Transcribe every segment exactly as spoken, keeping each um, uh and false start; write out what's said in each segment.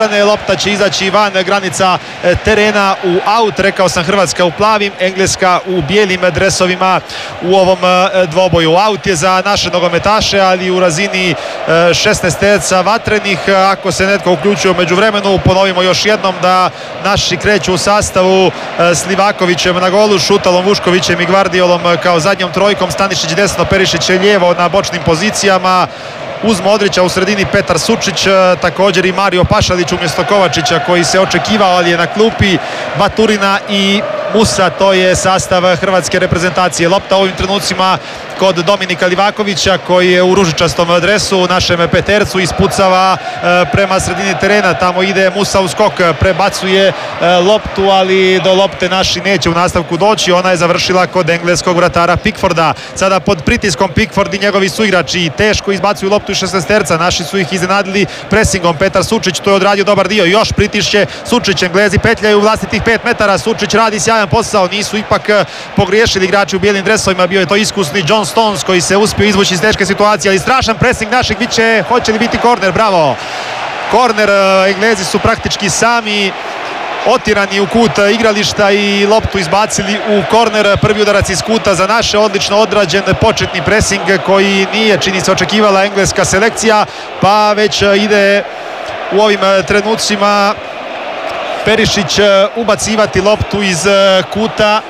Lopta će izaći van granica terena u aut. Rekao sam, Hrvatska u plavim, Engleska u bijelim dresovima u ovom dvoboju. Aut je za naše nogometaše, ali u razini šesnaesterca vatrenih. Ako se netko uključio među vremenu, ponovimo još jednom da naši kreću u sastavu s Livakovićem na golu, Šutalom, Vuškovićem i Gvardiolom kao zadnjom trojkom, Stanišić desno, Perišić lijevo na bočnim pozicijama. Uz Modrića u sredini Petar Sučić, također i Mario Pašalić umjesto Kovačića koji se očekivao, ali je na klupi. Baturina i Musa, to je sastav hrvatske reprezentacije. Lopta u ovim trenucima kod Dominika Livakovića koji je u ružičastom dresu u našem petercu, ispucava prema sredini terena, tamo ide Musa u skok, prebacuje loptu, ali do lopte naši neće u nastavku doći. Ona je završila kod engleskog vratara Pickforda. Sada pod pritiskom Pickford i njegovi suigrači teško izbacuju loptu iz šesnaesterca. Naši su ih iznenadili presingom. Petar Sučić to je odradio dobar dio, još pritišće Sučić, Englezi petljaju u vlastitih pet metara. Sučić radi sjajan posao, nisu ipak pogriješili igrači u bijelim dresovima, bio je to iskusni John Stones koji se uspio izvući iz teške situacije, ali strašan presing naših. Biće, hoće li biti korner? Bravo! Korner, Englezi su praktički sami otirani u kut igrališta i loptu izbacili u korner. Prvi udarac iz kuta za naše, odlično odrađen početni presing koji nije, čini se, očekivala engleska selekcija, pa već ide u ovim trenucima Perišić ubacivati loptu iz kuta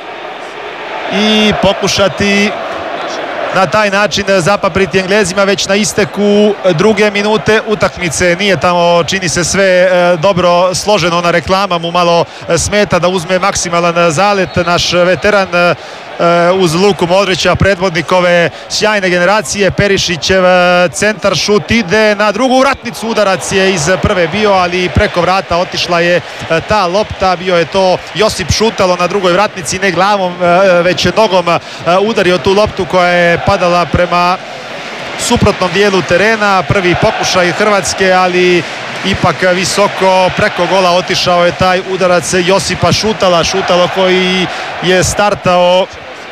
i pokušati na taj način zapapriti Englezima već na isteku druge minute utakmice. Nije tamo, čini se, sve dobro složeno. Ona reklama mu malo smeta da uzme maksimalan zalet. Naš veteran uz Luku Modrića, predvodnik ove sjajne generacije. Perišićev centar šut ide na drugu vratnicu, udarac je iz prve bio, ali preko vrata otišla je ta lopta. Bio je to Josip Šutalo na drugoj vratnici, ne glavom već nogom udario tu loptu koja je padala prema suprotnom dijelu terena. Prvi pokušaj Hrvatske, ali ipak visoko preko gola otišao je taj udarac Josipa Šutala. Šutalo koji je startao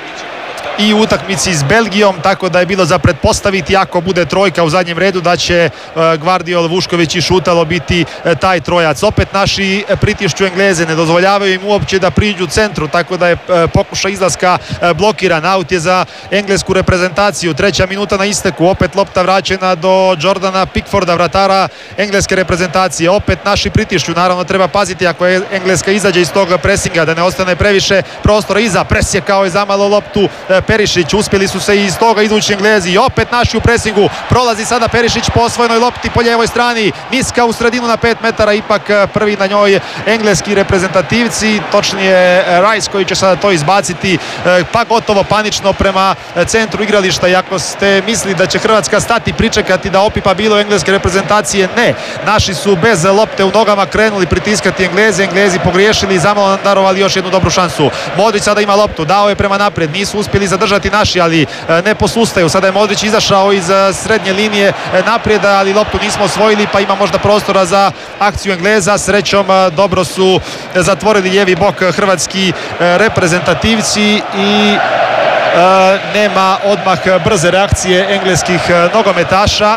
i u utakmici s Belgijom, tako da je bilo za pretpostaviti, ako bude trojka u zadnjem redu, da će Gvardiol, Vušković i Šutalo biti taj trojac. Opet naši pritišću Engleze, ne dozvoljavaju im uopće da priđu centru, tako da je pokušaj izlaska blokiran. Aut je za englesku reprezentaciju. Treća minuta na isteku, opet lopta vraćena do Jordana Pickforda, vratara engleske reprezentacije. Opet naši pritišću, naravno treba paziti ako je Engleska izađe iz toga presinga, da ne ostane previše prostora iza. Presjekao je zamalo loptu Perišić, uspjeli su se iz toga izvući Englezi i opet naši u presingu. Prolazi sada Perišić po osvojenoj lopti po lijevoj strani, niska u sredinu na pet metara, ipak prvi na njoj engleski reprezentativci, točnije Rice koji će sada to izbaciti, pa gotovo panično prema centru igrališta. I ako ste mislili da će Hrvatska stati, pričekati da opipa bilo engleske reprezentacije, ne. Naši su bez lopte u nogama krenuli pritiskati Engleze, Englezi pogriješili i zamalo darovali još jednu dobru šansu. Modrić sada ima loptu, dao je prema naprijed, nisu uspjeli zadržati naši, ali ne posustaju. Sada je Modrić izašao iz srednje linije naprijed, ali loptu nismo osvojili, pa ima možda prostora za akciju Engleza. Srećom dobro su zatvorili lijevi bok hrvatski reprezentativci i e, nema odmah brze reakcije engleskih nogometaša,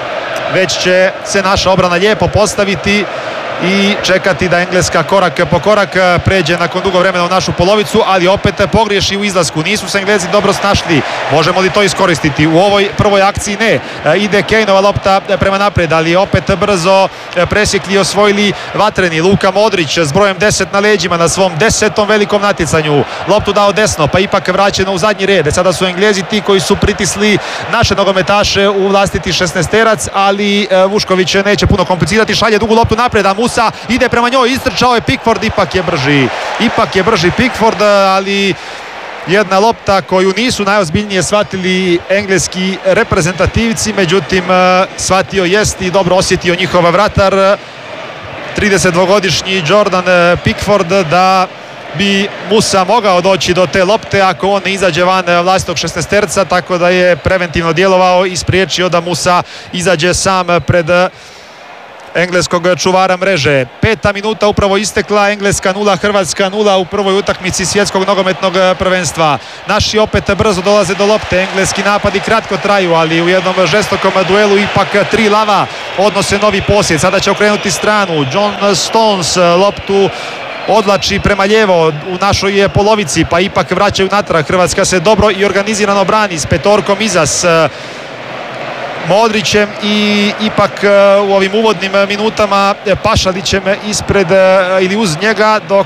već će se naša obrana lijepo postaviti i čekati da Engleska korak po korak pređe nakon dugo vremena u našu polovicu, ali opet pogriješi u izlasku. Nisu se Englezi dobro snašli. Možemo li to iskoristiti? U ovoj prvoj akciji ne. Ide Kaneova lopta prema naprijed, ali opet brzo presjekli i osvojili vatreni. Luka Modrić s brojem deset na leđima na svom desetom velikom natjecanju. Loptu dao desno, pa ipak vraćeno u zadnji red. Sada su Englezi ti koji su pritisli naše nogometaše u vlastiti šesnaesterac, ali Vušković neće puno komplicirati. Šalje dugu loptu naprijed, a Musa ide prema njoj, istrčao je Pickford, ipak je brži. Ipak je brži Pickford, ali jedna lopta koju nisu najozbiljnije shvatili engleski reprezentativci, međutim shvatio jest i dobro osjetio njihov vratar, tridesetdvogodišnji Jordan Pickford, da bi Musa mogao doći do te lopte ako on ne izađe van vlastitog šesnaesterca, tako da je preventivno djelovao i spriječio da Musa izađe sam pred engleskog čuvara mreže. Peta minuta upravo istekla, Engleska nula, Hrvatska nula u prvoj utakmici svjetskog nogometnog prvenstva. Naši opet brzo dolaze do lopte, engleski napadi kratko traju, ali u jednom žestokom duelu ipak tri lava odnose novi posjed. Sada će okrenuti stranu, John Stones loptu odlači prema lijevo u našoj polovici, pa ipak vraćaju natrag. Hrvatska se dobro i organizirano brani s petorkom iza, s Modrićem i ipak u ovim uvodnim minutama Pašalićem ispred ili uz njega, dok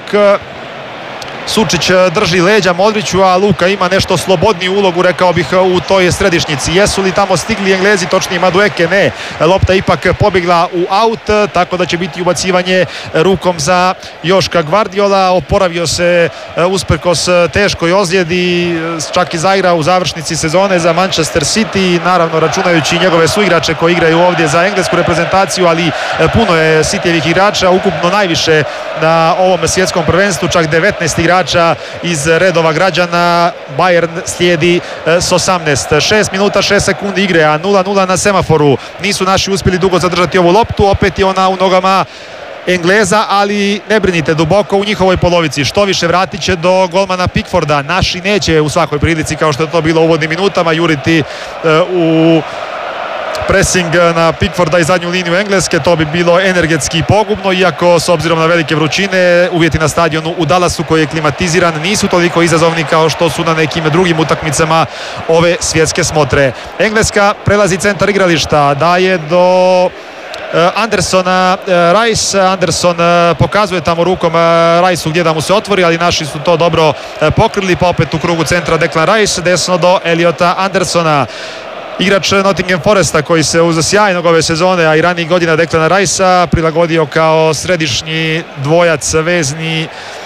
Sučić drži leđa Modriću, a Luka ima nešto slobodniju ulogu, rekao bih, u toj središnjici. Jesu li tamo stigli Englezi, točnije Madueke? Ne. Lopta ipak pobjegla u aut, tako da će biti ubacivanje rukom za Joška Gvardiola. Oporavio se usprkos teškoj ozljedi, čak i zaigrao u završnici sezone za Manchester City, naravno računajući njegove suigrače koji igraju ovdje za englesku reprezentaciju, ali puno je Cityjevih igrača, ukupno najviše na ovom svjetskom prvenstvu, čak devetnaest igrača iz redova građana. Bayern slijedi s osamnaest. šest minuta šest sekundi igre, a nula nula na semaforu. Nisu naši uspjeli dugo zadržati ovu loptu, opet je ona u nogama Engleza, ali ne brinite, duboko u njihovoj polovici. Što više, vratit će do golmana Pickforda. Naši neće u svakoj prilici, kao što je to bilo u uvodnim minutama, juriti u pressing na Pickforda i zadnju liniju Engleske. To bi bilo energetski pogubno, iako s obzirom na velike vrućine uvjeti na stadionu u Dallasu, koji je klimatiziran, nisu toliko izazovni kao što su na nekim drugim utakmicama ove svjetske smotre. Engleska prelazi centar igrališta, daje do Andersona Rice. Anderson pokazuje tamo rukom Riceu gdje da mu se otvori, ali naši su to dobro pokrili, pa opet u krugu centra Declan Rice, desno do Eliota Andersona. Igrač Nottingham Foresta, koji se uz sjajnog ove sezone, a i ranijih godina Declana Ricea prilagodio kao središnji dvojac vezni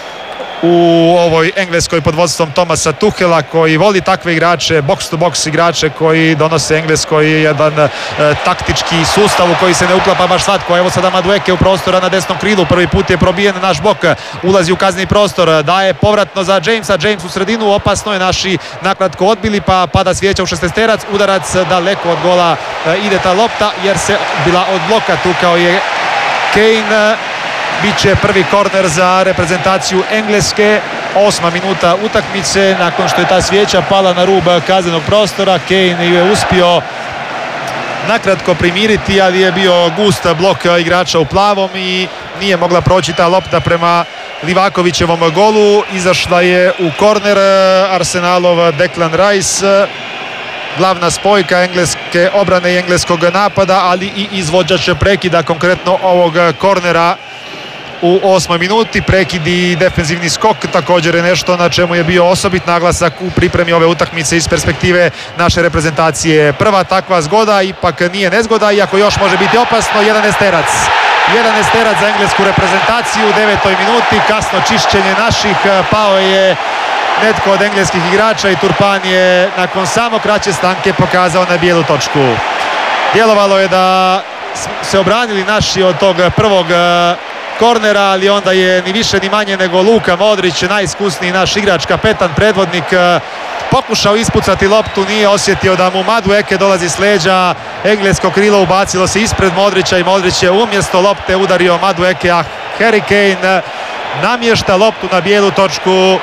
u ovoj Engleskoj pod vodstvom Thomasa Tuchela, koji voli takve igrače, box to box igrače koji donose Engleskoj jedan e, taktički sustav u koji se ne uklapa baš svatko. Evo sada Madueke u prostora na desnom krilu, prvi put je probijen naš bok, ulazi u kazneni prostor, daje povratno za Jamesa, James u sredinu, opasno je, naši nakratko odbili, pa pada svijeća u šestesterac, udarac daleko od gola, e, ide ta lopta jer se bila od bloka, tu kao je Kane. Biće prvi korner za reprezentaciju Engleske. Osma minuta utakmice, nakon što je ta svijeća pala na rub kaznenog prostora. Kane ju je uspio nakratko primiriti, ali je bio gust blok igrača u plavom i nije mogla proći ta lopta prema Livakovićevom golu. Izašla je u korner Arsenalov Declan Rice, glavna spojka engleske obrane i engleskog napada, ali i izvođač prekida konkretno ovog kornera u osmoj minuti. Prekid i defenzivni skok također je nešto na čemu je bio osobit naglasak u pripremi ove utakmice iz perspektive naše reprezentacije. Prva takva zgoda ipak nije nezgoda, iako još može biti opasno. Jedan esterac. Jedan esterac za englesku reprezentaciju u devetoj minuti. Kasno čišćenje naših. Pao je netko od engleskih igrača i Turpan je nakon samo kraće stanke pokazao na bijelu točku. Djelovalo je da se obranili naši od tog prvog kornera, ali onda je ni više ni manje nego Luka Modrić, najiskusniji naš igrač, kapetan, predvodnik, pokušao ispucati loptu, nije osjetio da mu Madueke dolazi s leđa. Englesko krilo ubacilo se ispred Modrića i Modrić je umjesto lopte udario Madueke, a Harry Kane namješta loptu na bijelu točku.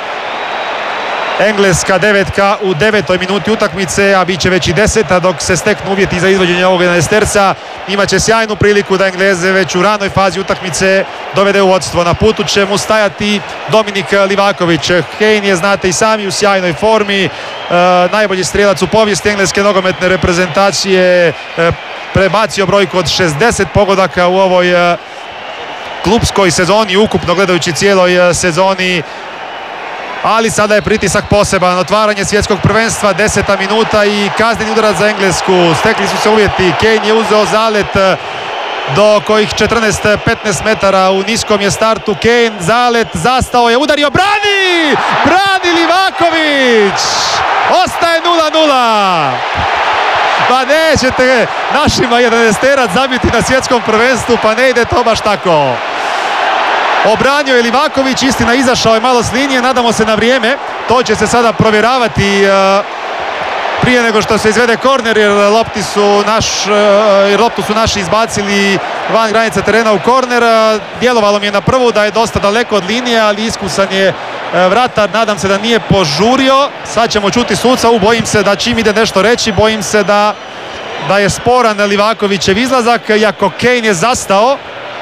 Engleska devetka u devetoj minuti utakmice, a bit će već i deseta dok se steknu uvjeti za izvođenje ovog jedanaesterca. Imaće sjajnu priliku da Engleze već u ranoj fazi utakmice dovede u vodstvo. Na putu će mu stajati Dominik Livaković. Kane je, znate i sami, u sjajnoj formi. E, najbolji strelac u povijesti engleske nogometne reprezentacije. E, prebacio brojku od šezdeset pogodaka u ovoj e, klupskoj sezoni, ukupno gledajući cijeloj e, sezoni. Ali sada je pritisak poseban. Otvaranje svjetskog prvenstva, deseta minuta i kazneni udarac za Englesku. Stekli su se uvjeti. Kane je uzeo zalet do kojih četrnaest petnaest metara u niskom je startu. Kane, zalet, zastao je, udario, brani! Brani Livaković! Ostaje nula nula! Pa nećete našima jedanaesterac zabiti na svjetskom prvenstvu, pa ne ide to baš tako. Obranio je Livaković, istina izašao je malo s linije, nadamo se na vrijeme. To će se sada provjeravati uh, prije nego što se izvede korner, jer lopti su naš, uh, jer loptu su naši izbacili van granice terena u korner. Djelovalo mi je na prvu da je dosta daleko od linije, ali iskusan je vratar. Nadam se da nije požurio. Sad ćemo čuti suca. U, bojim se da čim ide nešto reći, bojim se da, da je sporan Livakovićev izlazak, iako Kane je zastao.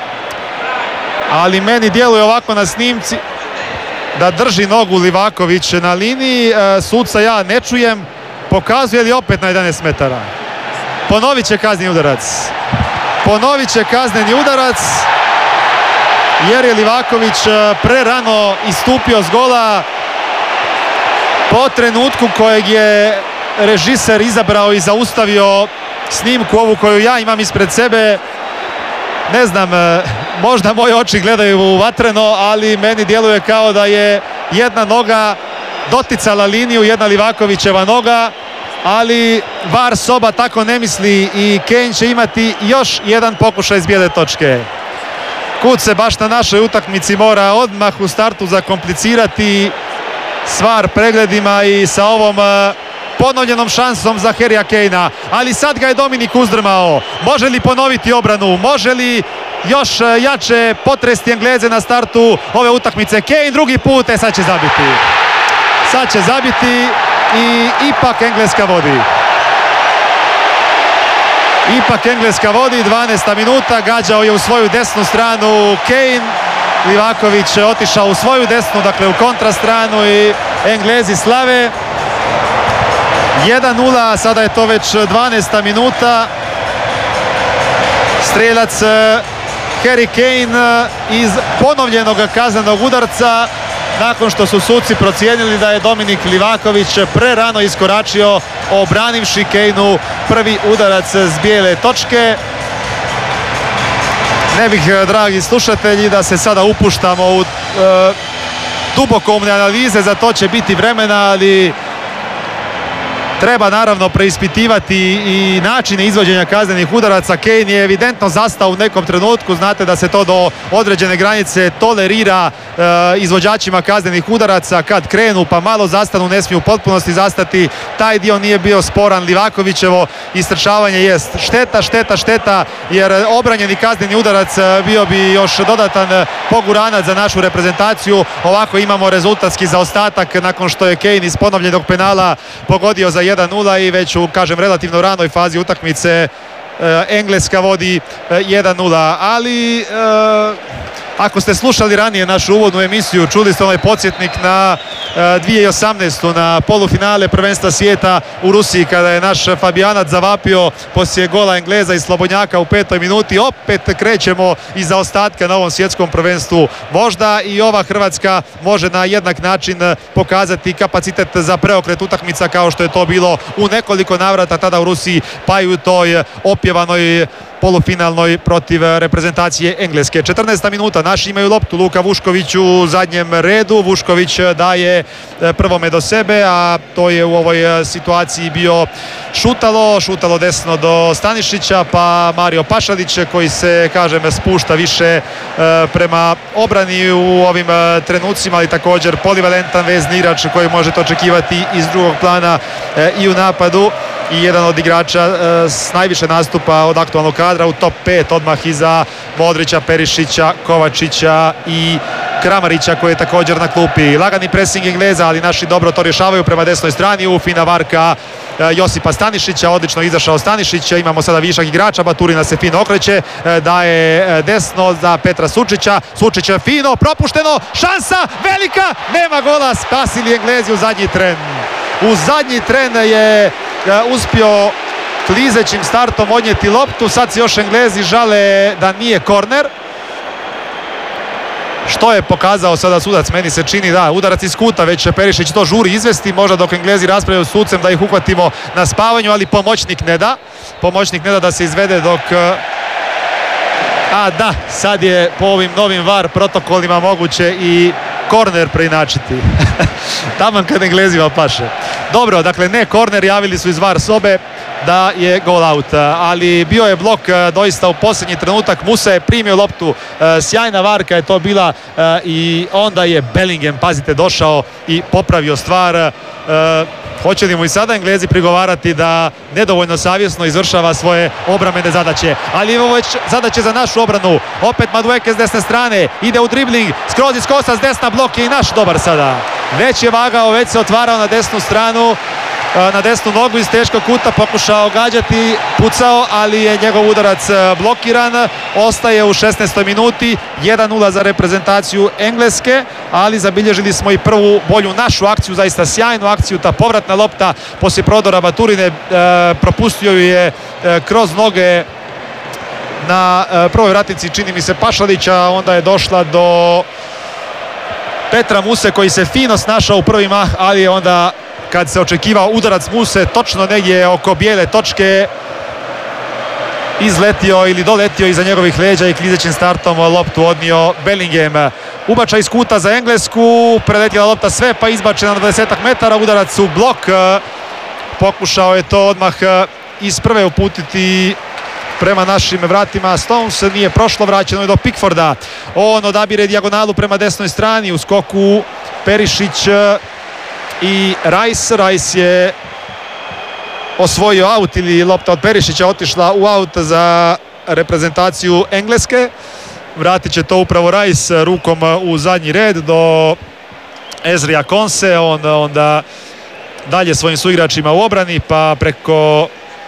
Ali meni djeluje ovako na snimci da drži nogu Livaković na liniji. Suca ja ne čujem. Pokazuje li opet na jedanaest metara? Ponovit će kazneni udarac. Ponovit će kazneni udarac jer je Livaković prerano istupio s gola po trenutku kojeg je režiser izabrao i zaustavio snimku ovu koju ja imam ispred sebe. Ne znam, možda moji oči gledaju u vatreno, ali meni djeluje kao da je jedna noga doticala liniju, jedna Livakovićeva noga, ali VAR soba tako ne misli i Kane će imati još jedan pokušaj iz bijele točke. Kud se baš na našoj utakmici mora odmah u startu zakomplicirati stvar pregledima i sa ovom ponovljenom šansom za Harrya Kanea, ali sad ga je Dominik uzdrmao. Može li ponoviti obranu? Može li još jače potresti Engleze na startu ove utakmice? Kane drugi put, e sad će zabiti. Sad će zabiti i ipak Engleska vodi. Ipak Engleska vodi, dvanaesta minuta, gađao je u svoju desnu stranu Kane. Livaković je otišao u svoju desnu, dakle u kontrastranu i Englezi slave. jedan nula, sada je to već dvanaesta minuta. Strelac Harry Kane iz ponovljenog kaznenog udarca nakon što su suci procijenili da je Dominik Livaković prerano iskoračio obranivši Kaneu prvi udarac s bijele točke. Ne bih, dragi slušatelji, da se sada upuštamo u e, dubokomne analize, za to će biti vremena, ali treba naravno preispitivati i načine izvođenja kaznenih udaraca. Kane je evidentno zastao u nekom trenutku. Znate da se to do određene granice tolerira e, izvođačima kaznenih udaraca. Kad krenu pa malo zastanu, ne smiju u potpunosti zastati. Taj dio nije bio sporan. Livakovićevo istrčavanje jest šteta, šteta, šteta, jer obranjeni kazneni udarac bio bi još dodatan poguranac za našu reprezentaciju. Ovako imamo rezultatski zaostatak nakon što je Kane iz ponovljenog penala pogodio za jedan nula i već u, kažem, relativno ranoj fazi utakmice e, Engleska vodi e, jedan nula. Ali e, ako ste slušali ranije našu uvodnu emisiju, čuli ste onaj podsjetnik na e, dvije tisuće osamnaestu, na polufinale prvenstva svijeta u Rusiji, kada je naš Fabijanac zavapio poslije gola Engleza i Slobodnjaka u petoj minuti. Opet krećemo iz zaostatka na ovom svjetskom prvenstvu. Možda i ova Hrvatska može na jednak način pokazati kapacitet za preokret utakmica kao što je to bilo u nekoliko navrata tada u Rusiji, pa i u toj opjevanoj polufinalnoj protiv reprezentacije Engleske. četrnaesta minuta, naši imaju loptu. Luka Vušković u zadnjem redu. Vušković daje prvome do sebe, a to je u ovoj situaciji bio Šutalo. Šutalo desno do Stanišića, pa Mario Pašalić koji se, kažem, spušta više prema obrani u ovim trenucima, ali također polivalentan vezni igrač koji možete očekivati iz drugog plana i u napadu. I jedan od igrača e, s najviše nastupa od aktualnog kadra u top pet, odmah iza Modrića, Perišića, Kovačića i Kramarića koji je također na klupi. Lagani pressing Engleza, ali naši dobro to rješavaju prema desnoj strani. U fina varka e, Josipa Stanišića, odlično izašao Stanišić. Imamo sada višak igrača, Baturina se fino okreće, e, daje e, desno za Petra Sučića. Sučić je fino, propušteno, šansa velika, nema gola, spasili Englezi u zadnji tren. U zadnji tren je uspio klizećim startom odnijeti loptu. Sad se još Englezi žale da nije korner, što je pokazao sada sudac. Meni se čini da udarac iz kuta, već Perišić to žuri izvesti, možda dok Englezi raspravljaju s sucem da ih uhvatimo na spavanju, ali pomoćnik ne da. Pomoćnik ne da da se izvede dok... A da, sad je po ovim novim VAR protokolima moguće i korner preinačiti. Taman kad Englezima paše. Dobro, dakle ne korner, javili su iz VAR sobe. da je gol out, ali bio je blok doista u posljednji trenutak. Musa je primio loptu, sjajna varka je to bila i onda je Bellingham, pazite, došao i popravio stvar. Hoće li mu i sada Englezi prigovarati da nedovoljno savjesno izvršava svoje obrambene zadaće, ali ovo već zadaće za našu obranu. Opet Madueke s desne strane, ide u dribling, skroz iz kosa s desna, blok je i naš dobar sada. Već je vagao, već se otvarao na desnu stranu, na desnu nogu iz teškog kuta, pokušao gađati, pucao, ali je njegov udarac blokiran. Ostaje u šesnaestoj minuti, jedan nula za reprezentaciju Engleske, ali zabilježili smo i prvu bolju našu akciju, zaista sjajnu akciju. Ta povratna lopta poslije prodora Baturine, e, propustio ju je e, kroz noge na e, prvoj vratnici, čini mi se, Pašalića, onda je došla do Petra Muse koji se fino snašao u prvi mah, ali je onda, kad se očekivao udarac Muse točno negdje oko bijele točke, izletio ili doletio iza njegovih leđa i klizećim startom loptu odnio Bellingham. Ubačaj iz kuta za Englesku, preletjela lopta sve pa izbačena na dvadesetak metara, udarac u blok. Pokušao je to odmah iz prve uputiti prema našim vratima Stones, nije prošlo, vraćeno je do Pickforda. On odabire dijagonalu prema desnoj strani, u skoku Perišić i Rice. Rice je osvojio aut, ili lopta od Perišića otišla u aut za reprezentaciju Engleske. Vratit će to upravo Rice rukom u zadnji red do Ezrija Konse. On onda dalje svojim suigračima u obrani, pa preko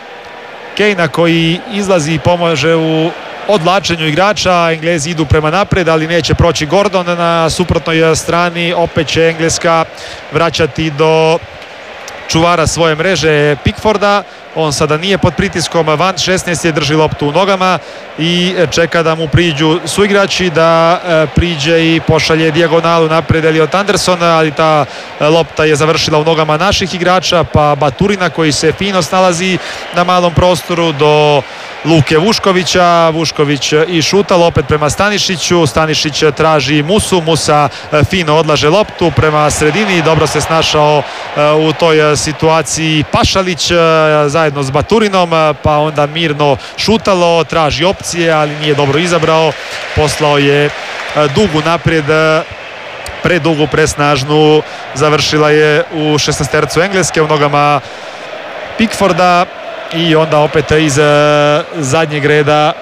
Kejna koji izlazi i pomaže u odlačenju igrača. Englezi idu prema naprijed, ali neće proći Gordon na suprotnoj strani. Opet će Engleska vraćati do čuvara svoje mreže Pickforda. On sada nije pod pritiskom, van šesnaest je, drži loptu u nogama i čeka da mu priđu suigrači, da priđe i pošalje dijagonalu naprijed Elliot Anderson, ali ta lopta je završila u nogama naših igrača, pa Baturina koji se fino snalazi na malom prostoru do Luke Vuškovića. Vušković i šutal opet prema Stanišiću. Stanišić traži Musu, Musa fino odlaže loptu prema sredini, dobro se snašao u toj situaciji Pašalić zajedno s Baturinom, pa onda mirno šutalo, traži opcije, ali nije dobro izabrao, poslao je dugu naprijed, predugu, presnažnu, završila je u šesnaestercu Engleske u nogama Pickforda. I onda opet iz zadnjeg reda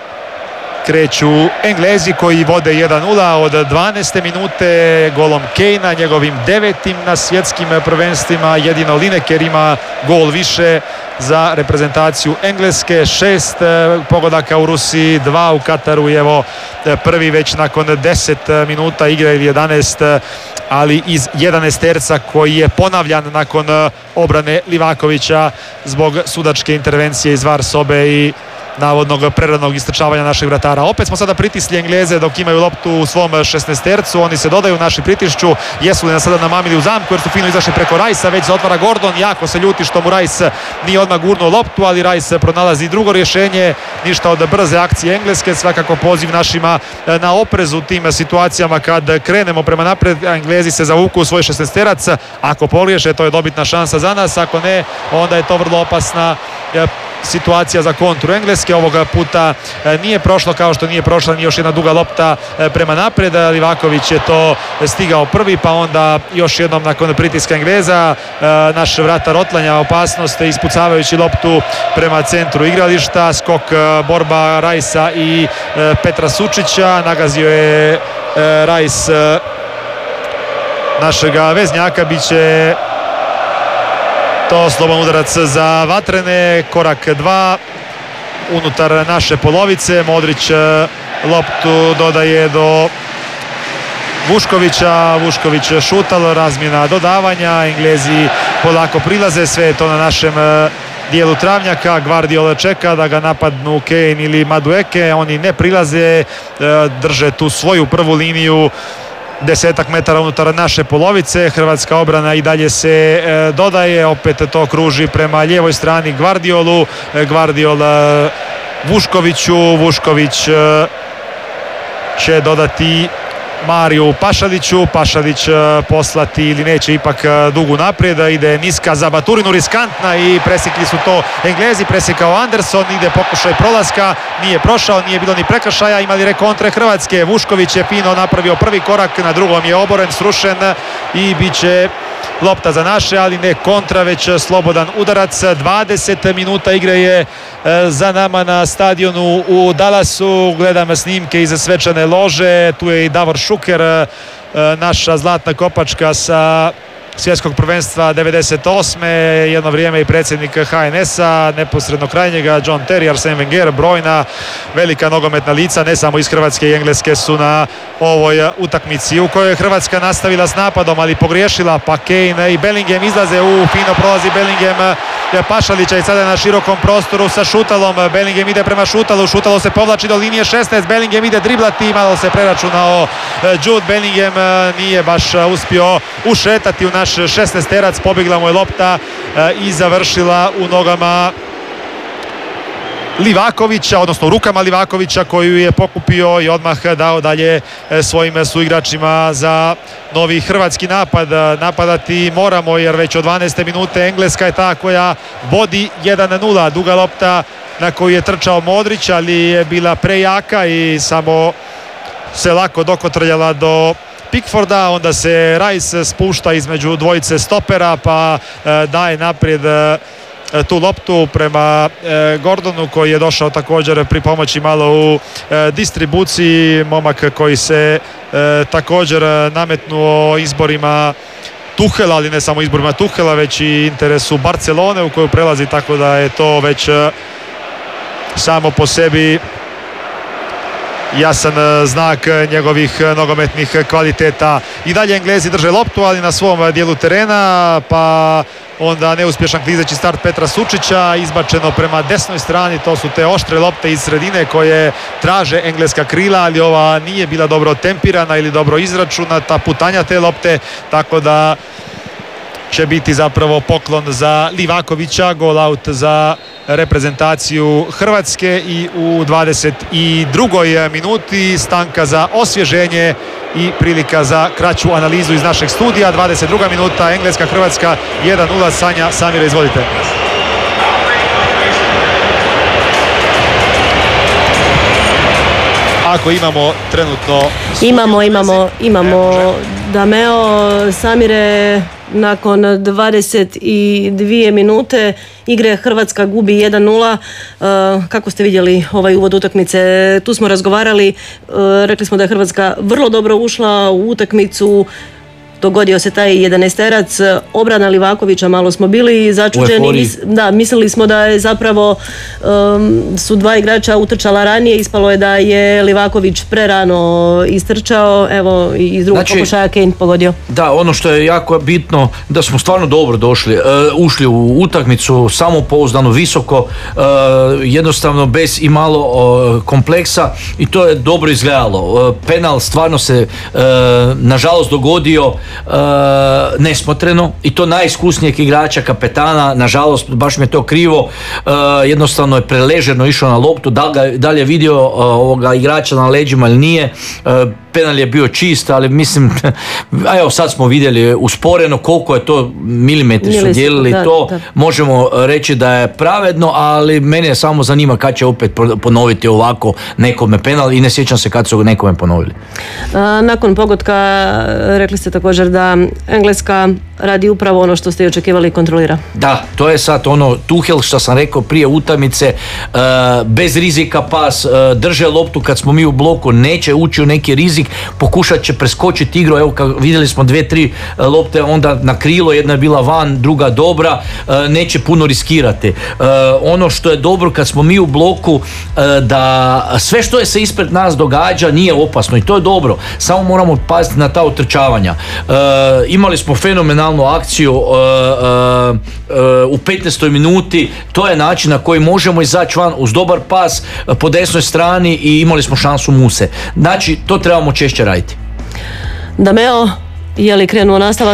kreću Englezi koji vode jedan nula od dvanaeste minute golom Kejna, njegovim devetim na svjetskim prvenstvima. Jedino Lineker ima gol više za reprezentaciju Engleske, šest pogodaka u Rusiji, dva u Kataru i evo prvi već nakon deset minuta igre ili jedanaest, ali iz jedanaesterca koji je ponavljan nakon obrane Livakovića zbog sudačke intervencije iz var sobe i navodnog preranog istrčavanja naših vratara. Opet smo sada pritisli Engleze dok imaju loptu u svom šesnaestercu. Oni se dodaju, naši pritišću. Jesu li nas sada namamili u zamku jer su fino izašli preko Rajsa, već se otvara Gordon. Jako se ljuti što mu Rajs nije odmah gurnuo loptu, ali Rajs pronalazi drugo rješenje. Ništa od brze akcije Engleske. Svakako poziv našima na oprezu u tim situacijama kad krenemo prema naprijed. Englezi se zavuku u svoj šesnaesterac. Ako pogriješe, to je dobitna šansa za nas. Ako ne, onda je to vrlo opasna situacija za kontru Engleske. Ovoga puta nije prošlo, kao što nije prošla ni još jedna duga lopta prema naprijed. Livaković je to stigao prvi, pa onda još jednom nakon pritiska Engleza naš vratar otlanja opasnost ispucavajući loptu prema centru igrališta. Skok, borba Rajsa i Petra Sučića. Nagazio je Rajs našega veznjaka. Biće to slobodan udarac za vatrene. Korak dva unutar naše polovice. Modrić loptu dodaje do Vuškovića. Vušković šutal, razmjena dodavanja. Englezi polako prilaze. Sve je to na našem dijelu travnjaka. Gvardiol čeka da ga napadnu Kane ili Madueke. Oni ne prilaze. Drže tu svoju prvu liniju desetak metara unutar naše polovice. Hrvatska obrana i dalje se e, dodaje, opet to kruži prema lijevoj strani Gvardiolu. e, Gvardiol e, Vuškoviću. Vušković e, će dodati Mariju Pašaliću. Pašalić poslati ili neće ipak dugu naprijed, ide niska za Baturinu, riskantna i presikli su to Englezi, presikao Anderson, ide pokušaj prolaska, nije prošao, nije bilo ni prekršaja, imali rekontre Hrvatske. Vušković je fino napravio prvi korak, na drugom je oboren, srušen i bit će lopta za naše, ali ne kontra, već slobodan udarac. dvadeset minuta igre je za nama na stadionu u Dallasu. Gledam snimke iz svečane lože, tu je i Davor Šuker, naša zlatna kopačka sa svjetskog prvenstva devedeset osme. Jedno vrijeme i predsjednik H N S-a, neposredno kraj njega John Terry, Arsene Wenger, brojna velika nogometna lica, ne samo iz Hrvatske i Engleske, su na ovoj utakmici u kojoj je Hrvatska nastavila s napadom, ali pogriješila, pa Kane i Bellingham izlaze, u fino prolazi Bellingham Pašalića i sada je na širokom prostoru sa Šutalom. Bellingham ide prema Šutalu, Šutalo se povlači do linije šesnaest, Bellingham ide driblati, malo se preračunao Jude Bellingham, nije baš uspio ušetati u naš šesnaesterac, pobjegla mu je lopta i završila u nogama Livakovića, odnosno u rukama Livakovića, koju je pokupio i odmah dao dalje svojim suigračima za novi hrvatski napad. Napadati moramo jer već od dvanaeste minute Engleska je ta koja vodi jedan nula. Duga lopta na koju je trčao Modrić, ali je bila prejaka i samo se lako dokotrljala do Pickforda, onda se Rice spušta između dvojice stopera pa e, daje naprijed e, tu loptu prema e, Gordonu, koji je došao također pri pomoći malo u e, distribuciji, momak koji se e, također nametnuo izborima Tuhela, ali ne samo izborima Tuhela, već i interesu Barcelone u koju prelazi, tako da je to već e, samo po sebi jasan znak njegovih nogometnih kvaliteta. I dalje Englezi drže loptu, ali na svom dijelu terena, pa onda neuspješan klizeći start Petra Sučića, izbačeno prema desnoj strani. To su te oštre lopte iz sredine koje traže engleska krila, ali ova nije bila dobro tempirana ili dobro izračunata putanja te lopte, tako da će biti zapravo poklon za Livakovića, gol out za reprezentaciju Hrvatske. I u dvadeset drugoj minuti stanka za osvježenje i prilika za kraću analizu iz našeg studija. dvadeset druga minuta, Engleska Hrvatska jedan nula. Sanja Samira, izvolite. Ako imamo trenutno... Imamo, imamo, imamo Dameo, Samire. Nakon dvadeset dvije minute igre Hrvatska gubi jedan nula. Kako ste vidjeli ovaj uvod utakmice? Tu smo razgovarali, rekli smo da je Hrvatska vrlo dobro ušla u utakmicu. Dogodio se taj jedanaesterac, obrana Livakovića, malo smo bili začuđeni. Mis, da, mislili smo da je zapravo um, su dva igrača utrčala ranije, ispalo je da je Livaković prerano istrčao, evo i iz drugog znači, pokušaja Kane pogodio. Da, ono što je jako bitno, da smo stvarno dobro došli, uh, ušli u utakmicu, samopouzdano, visoko, uh, jednostavno bez i malo uh, kompleksa, i to je dobro izgledalo. Uh, penal stvarno se uh, nažalost dogodio Uh, nesmotreno, i to najiskusnijeg igrača, kapetana. Nažalost, baš mi je to krivo, uh, jednostavno je preleženo išao na loptu, da li, da li je vidio uh, ovoga igrača na leđima ili nije. uh, penal je bio čist, ali mislim a evo sad smo vidjeli usporeno koliko je to, milimetri su dijelili, da, to da. Možemo reći da je pravedno, ali mene samo zanima kad će opet ponoviti ovako nekome penal, i ne sjećam se kad su nekome ponovili. A, nakon pogotka rekli ste također da Engleska radi upravo ono što ste i očekivali i kontrolira. Da, to je sad ono Tuhel što sam rekao prije utakmice, uh, bez rizika pas, uh, drže loptu kad smo mi u bloku, neće ući u neki rizik, pokušat će preskočiti igru. Evo, kad vidjeli smo dve, tri uh, lopte onda na krilo, jedna je bila van, druga dobra, uh, neće puno riskirati. Uh, ono što je dobro kad smo mi u bloku, uh, da sve što je se ispred nas događa nije opasno, i to je dobro, samo moramo paziti na ta utrčavanja. Uh, imali smo fenomenalnu akciju uh, uh, uh, u petnaestoj minuti, to je način na koji možemo izaći van uz dobar pas uh, po desnoj strani, i imali smo šansu Muse. Znači, to trebamo češće raditi. Dameo, je li krenuo nastavak?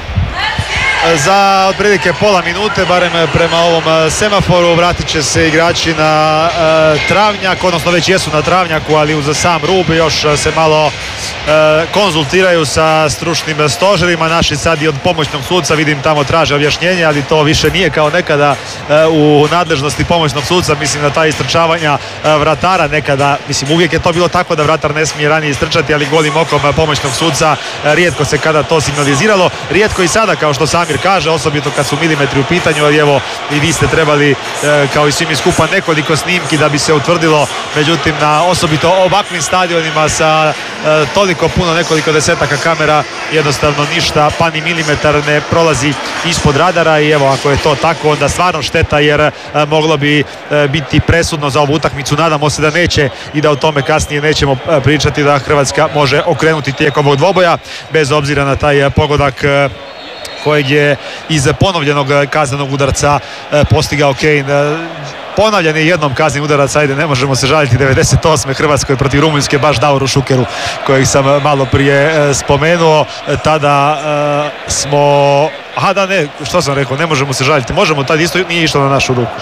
Za otprilike pola minute, barem prema ovom semaforu, vratit će se igrači na uh, travnjak, odnosno već jesu na travnjaku, ali uz sam rub još se malo konzultiraju sa stručnim stožerima. Naši sad i od pomoćnog suca vidim tamo traže objašnjenje, ali to više nije kao nekada u nadležnosti pomoćnog suca. Mislim da ta istrčavanja vratara nekada, mislim uvijek je to bilo tako da vratar ne smije ranije istrčati, ali golim okom pomoćnog suca rijetko se kada to signaliziralo, rijetko i sada, kao što Samir kaže, osobito kad su milimetri u pitanju, ali evo i vi ste trebali kao i svi mi skupa nekoliko snimki da bi se utvrdilo, međutim na osobito ovakvim stadionima sa toliko puno, nekoliko desetaka kamera, jednostavno ništa, pa ni milimetar ne prolazi ispod radara i evo ako je to tako onda stvarno šteta, jer moglo bi biti presudno za ovu utakmicu. Nadamo se da neće i da o tome kasnije nećemo pričati, da Hrvatska može okrenuti tijekom ovog dvoboja bez obzira na taj pogodak kojeg je iz ponovljenog kaznenog udarca postigao Kane. Ponavljan je jednom kazni udarac, ajde ne možemo se žaliti, devedeset osme Hrvatskoj protiv Rumunjske, baš Davoru Šukeru kojeg sam malo prije spomenuo. Tada uh, smo, aha da ne, što sam rekao, ne možemo se žaliti, možemo, tada isto nije išlo na našu ruku.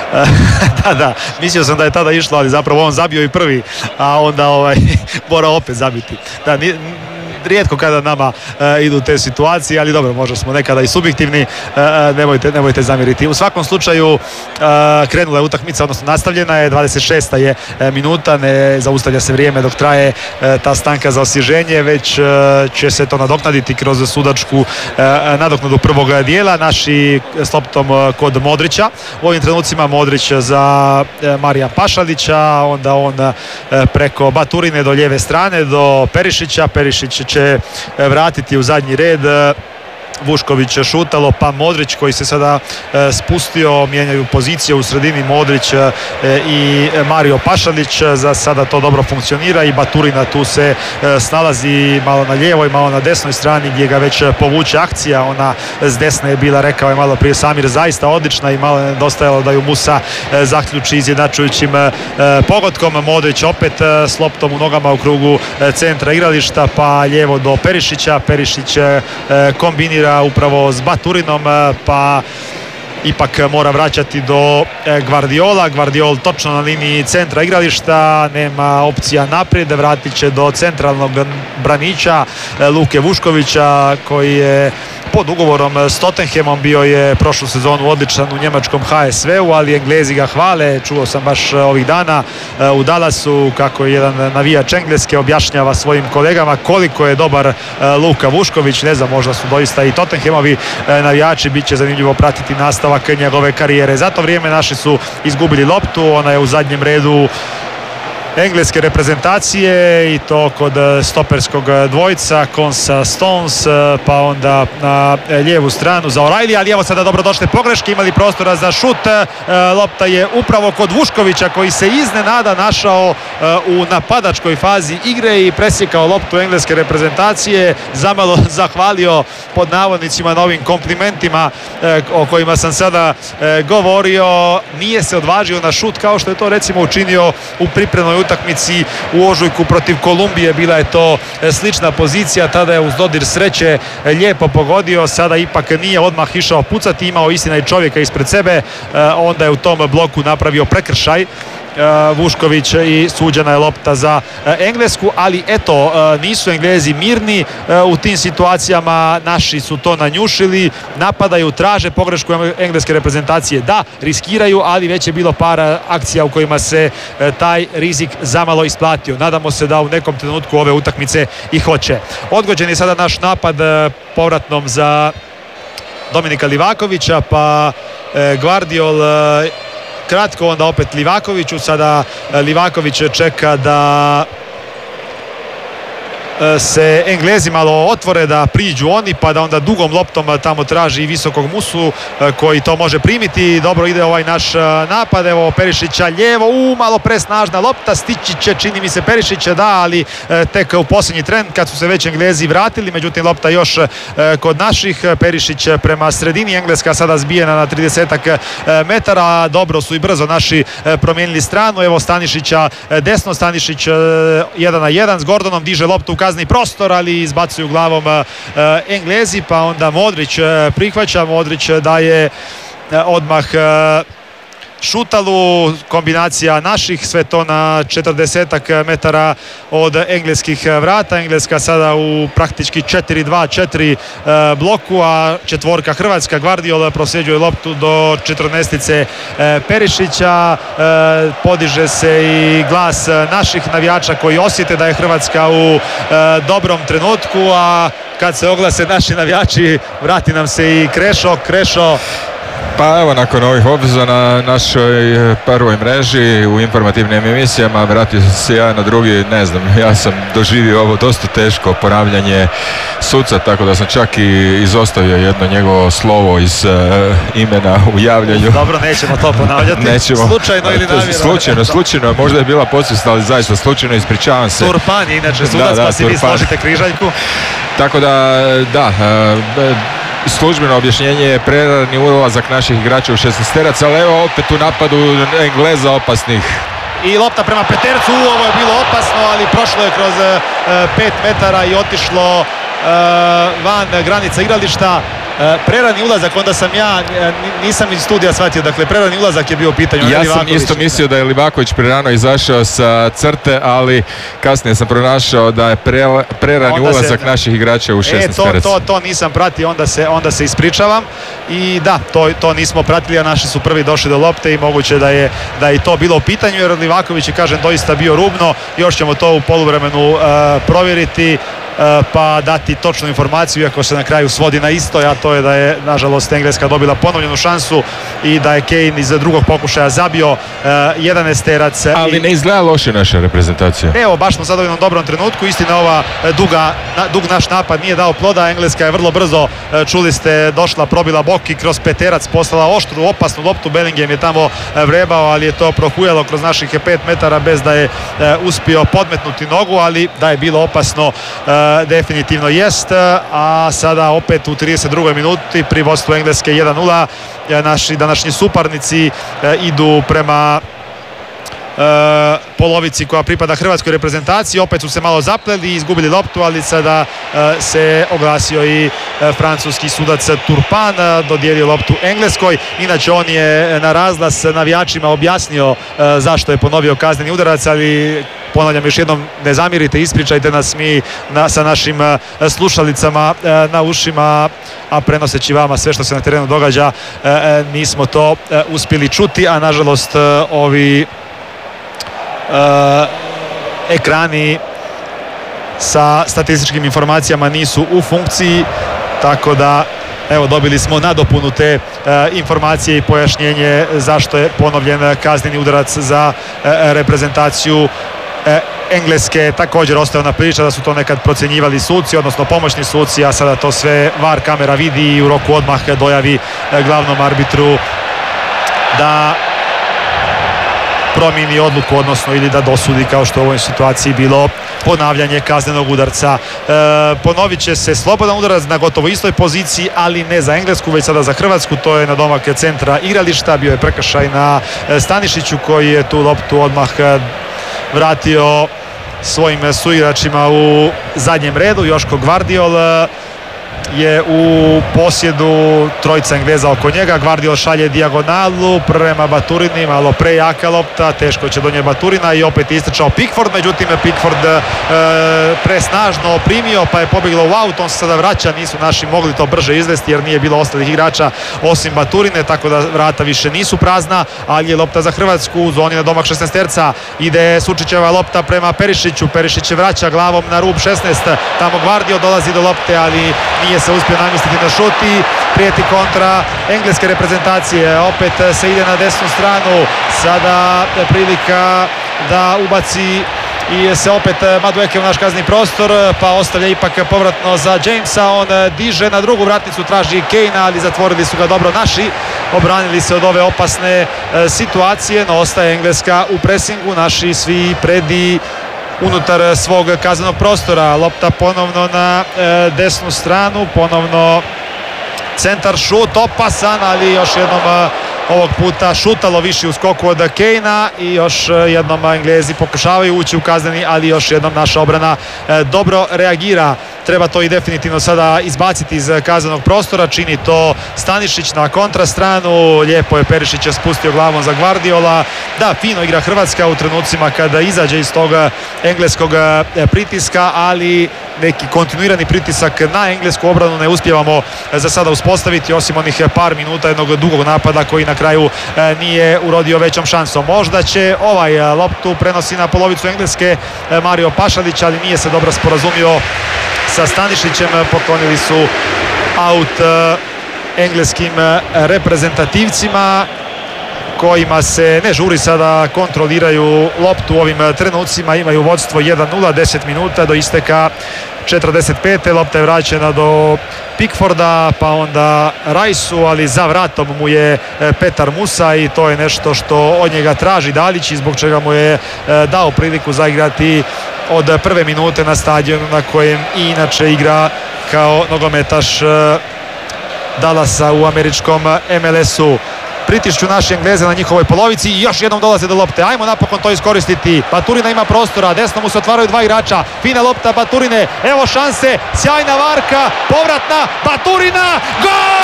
da, da, mislio sam da je tada išlo, ali zapravo on zabio i prvi, a onda ovaj, mora opet zabiti. Da, nije, rijetko kada nama e, idu te situacije, ali dobro, možda smo nekada i subjektivni, e, nemojte, nemojte zamjeriti. U svakom slučaju e, krenula je utakmica, odnosno nastavljena je, dvadeset šesta je e, minuta, ne zaustavlja se vrijeme dok traje e, ta stanka za osvježenje, već e, će se to nadoknaditi kroz sudačku e, nadoknadu prvog dijela. Naši s loptom kod Modrića, u ovim trenucima Modrić za e, Marija Pašalića, onda on e, preko Baturine do lijeve strane, do Perišića, Perišić će vratiti u zadnji red, Vušković šutalo, pa Modrić koji se sada e, spustio, mijenjaju pozicije u sredini, Modrić e, i Mario Pašalić. Za sada to dobro funkcionira i Baturina tu se e, snalazi malo na lijevoj, malo na desnoj strani gdje ga već povuče akcija. Ona s desne je bila, rekao je malo prije Samir, zaista odlična i malo je nedostajalo da ju Musa e, zaključi izjednačujućim e, pogodkom. Modrić opet e, s loptom u nogama u krugu e, centra igrališta, pa lijevo do Perišića. Perišić e, kombinira upravo s Baturinom, pa ipak mora vraćati do Gvardiola. Gvardiol točno na liniji centra igrališta, nema opcija naprijed, vratit će do centralnog braniča Luke Vuškovića koji je pod ugovorom s Tottenhamom, bio je prošlu sezonu odličan u njemačkom H S V-u, ali Englezi ga hvale. Čuo sam baš ovih dana u Dallasu kako jedan navijač Engleske objašnjava svojim kolegama koliko je dobar Luka Vušković. Ne znam, možda su doista i Tottenhamovi navijači, bit će zanimljivo pratiti nastavak njegove karijere. Za to vrijeme naši su izgubili loptu, ona je u zadnjem redu engleske reprezentacije i to kod stoperskog dvojca Konsa Stones, pa onda na lijevu stranu za O'Reilly, ali evo sada dobro došle pogreške, imali prostora za šut, lopta je upravo kod Vuškovića koji se iznenada našao u napadačkoj fazi igre i presjekao loptu engleske reprezentacije, zamalo zahvalio pod navodnicima na ovim komplimentima o kojima sam sada govorio. Nije se odvažio na šut kao što je to recimo učinio u pripremnoj utakmici u ožujku protiv Kolumbije. Bila je to slična pozicija, tada je uz dodir sreće lijepo pogodio, sada ipak nije odmah išao pucati, imao istina i čovjeka ispred sebe, onda je u tom bloku napravio prekršaj Vušković i suđena je lopta za Englesku, ali eto, nisu Englezi mirni u tim situacijama, naši su to nanjušili, napadaju, traže pogrešku engleske reprezentacije, da, riskiraju, ali već je bilo par akcija u kojima se taj rizik zamalo isplatio. Nadamo se da u nekom trenutku ove utakmice i hoće. Odgođen je sada naš napad povratnom za Dominika Livakovića, pa Gvardiol kratko, onda opet Livakoviću. Sada Livaković čeka da se Englezi malo otvore, da priđu oni, pa da onda dugom loptom tamo traži visokog Musu koji to može primiti. Dobro ide ovaj naš napad, evo Perišića lijevo, u malo presnažna lopta, stići će čini mi se Perišić, da, ali tek u posljednji tren kad su se već Englezi vratili, međutim lopta još kod naših. Perišić prema sredini, Engleska sada zbijena na tridesetak metara, dobro su i brzo naši promijenili stranu, evo Stanišića desno, Stanišić jedan na jedan s Gordonom, diže loptu u kazni prostor, ali izbacuju glavom uh, Englezi, pa onda Modrić uh, prihvaća, Modrić daje uh, odmah uh, šutalu, kombinacija naših, sve to na četrdesetak metara od engleskih vrata. Engleska sada u praktički četiri dva četiri bloku, a četvorka Hrvatska, Gvardiol prosljeđuje loptu do četrnaestice Perišića. Podiže se i glas naših navijača koji osjete da je Hrvatska u dobrom trenutku, a kad se oglase naši navijači vrati nam se i Krešo. Krešo, pa evo, nakon ovih obveza na našoj prvoj mreži u informativnim emisijama vratio se ja na drugi, ne znam, ja sam doživio ovo dosta teško ponavljanje suca, tako da sam čak i izostavio jedno njegovo slovo iz uh, imena u javljanju. Dobro, nećemo to ponavljati. Nećemo. Slučajno ili namjerno? Slučajno, slučajno, možda je bila podsvjesna, ali zaista slučajno, ispričavam se. Turpan je inače sudac, da, da, pa si vi složite križaljku. Tako da, da, uh, službeno objašnjenje je prerani ulazak naših igrača u šesnaesterac, ali evo opet u napadu Engleza opasnih. I lopta prema Petercu, ovo je bilo opasno, ali prošlo je kroz pet metara i otišlo uh, van granica igrališta. Prerani ulazak, onda sam ja, nisam iz studija shvatio, dakle prerani ulazak je bio u pitanju. Ja sam isto mislio da je Livaković prerano izašao sa crte, ali kasnije sam pronašao da je pre, prerani ulazak se, naših igrača u šesnaest. E, to, to, to nisam pratio, onda se, onda se ispričavam. I da, to, to nismo pratili, a naši su prvi došli do lopte i moguće da je, da je to bilo u pitanju, jer Livaković je, kažem, doista bio rubno. Još ćemo to u poluvremenu uh, provjeriti, pa dati točnu informaciju, iako se na kraju svodi na isto, a to je da je nažalost Engleska dobila ponovljenu šansu i da je Kane iz drugog pokušaja zabio uh, jedanaesterac. Ali i ne izgleda loše naša reprezentacija. Evo, baš smo sada u jednom dobrom trenutku. Istina, ova duga, na, dug naš napad nije dao ploda. Engleska je vrlo brzo, čuli ste, došla, probila bok i kroz peterac poslala oštru, opasnu loptu. Bellingham je tamo vrebao, ali je to prohujalo kroz naših pet metara bez da je uh, uspio podmetnuti nogu, ali da je bilo opasno, uh, definitivno jest. A sada opet u trideset drugoj minuti pri vodstvu Engleske jedan nula. Naši današnji suparnici idu prema Uh, polovici koja pripada hrvatskoj reprezentaciji. Opet su se malo zapleli i izgubili loptu, ali sada uh, se oglasio i uh, francuski sudac Turpan, uh, dodijelio loptu Engleskoj. Inače, on je na razglas navijačima objasnio uh, zašto je ponovio kazneni udarac, ali ponavljam još jednom, ne zamirite, ispričajte nas, mi na, sa našim uh, slušalicama uh, na ušima, a prenoseći vama sve što se na terenu događa, uh, uh, nismo to uh, uspjeli čuti, a nažalost uh, ovi Uh, ekrani sa statističkim informacijama nisu u funkciji, tako da evo, dobili smo nadopunu te uh, informacije i pojašnjenje zašto je ponovljen kazneni udarac za uh, reprezentaciju uh, Engleske. Također ostaje ona priča da su to nekad procjenjivali suci, odnosno pomoćni suci, a sada to sve V A R kamera vidi i u roku odmah dojavi uh, glavnom arbitru da promijeni odluku, odnosno ili da dosudi, kao što u ovoj situaciji bilo ponavljanje kaznenog udarca. E, ponovit će se slobodan udarac na gotovo istoj poziciji, ali ne za Englesku, već sada za Hrvatsku. To je na domak centra igrališta. Bio je prekršaj na Stanišiću, koji je tu loptu odmah vratio svojim suigračima u zadnjem redu. Joško Gvardiol je u posjedu, trojica Engleza oko njega. Gvardiol šalje dijagonalu prema Baturini, malo prejaka lopta, teško će do nje Baturina i opet je istrčao Pickford, međutim Pickford e, presnažno primio pa je pobjeglo u aut. On se sada vraća, nisu naši mogli to brže izvesti jer nije bilo ostalih igrača osim Baturine, tako da vrata više nisu prazna, ali je lopta za Hrvatsku u zoni na domak šesnaesterca. Ide Sučićeva lopta prema Perišiću, Perišić se vraća glavom na rub šesnaest, tamo Gvardiol dolazi do lopte, ali nije se uspio namjestiti na šut i prijeti kontra engleske reprezentacije. Opet se ide na desnu stranu, sada prilika da ubaci i se opet Madueke u naš kazni prostor, pa ostavlja ipak povratno za Jamesa. On diže na drugu vratnicu, traži Kejna, ali zatvorili su ga dobro naši, obranili se od ove opasne situacije, no ostaje Engleska u presingu, naši svi predi unutar svog kaznenog prostora. Lopta ponovno na e, desnu stranu, ponovno centar, šut opasan, ali još jednom ovog puta šutalo viši u skoku od Kejna i još jednom Englezi pokušavaju ući u kazneni, ali još jednom naša obrana dobro reagira. Treba to i definitivno sada izbaciti iz kaznenog prostora, čini to Stanišić na kontrastranu, lijepo je Perišić spustio glavom za Gvardiola. Da, fino igra Hrvatska u trenucima kada izađe iz toga engleskog pritiska, ali neki kontinuirani pritisak na englesku obranu ne uspijevamo za sada uspostaviti, osim onih par minuta jednog dugog napada koji na kraju nije urodio većom šansom. Možda će ovaj loptu prenosi na polovicu Engleske Mario Pašalić, ali nije se dobro sporazumio sa Stanišićem, poklonili su aut engleskim reprezentativcima kojima se ne žuri sada, kontroliraju loptu u ovim trenucima, imaju vodstvo jedan nula, deset minuta do isteka četrdeset pete. Lopta je vraćena do Pickforda, pa onda Rajsu, ali za vratom mu je Petar Musa i to je nešto što od njega traži Dalić i zbog čega mu je dao priliku zaigrati od prve minute na stadionu na kojem i inače igra kao nogometaš Dallasa u američkom M L S-u. Pritišću naši Engleze na njihovoj polovici i još jednom dolaze do lopte. Ajmo napokon to iskoristiti. Baturina ima prostora, desno mu se otvaraju dva igrača. Fina lopta Baturine, evo šanse, sjajna varka, povratna, Baturina, gol!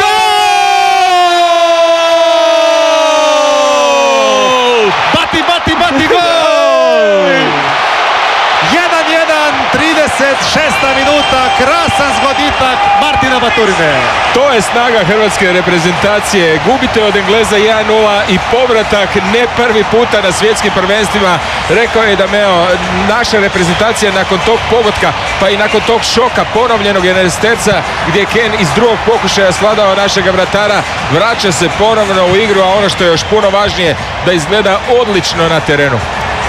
Gol! Bati, bati, bati, gol! jedan jedan, trideset šesta minuta, krasan zgoditak Martina Baturine. To je snaga hrvatske reprezentacije. Gubite od Engleza jedan nula i povratak ne prvi puta na svjetskim prvenstvima. Rekao je Dameo, naša reprezentacija nakon tog pogotka, pa i nakon tog šoka ponovljenog jedenaesterca gdje je Ken iz drugog pokušaja svladao našega vratara, vraća se ponovno u igru, a ono što je još puno važnije, da izgleda odlično na terenu.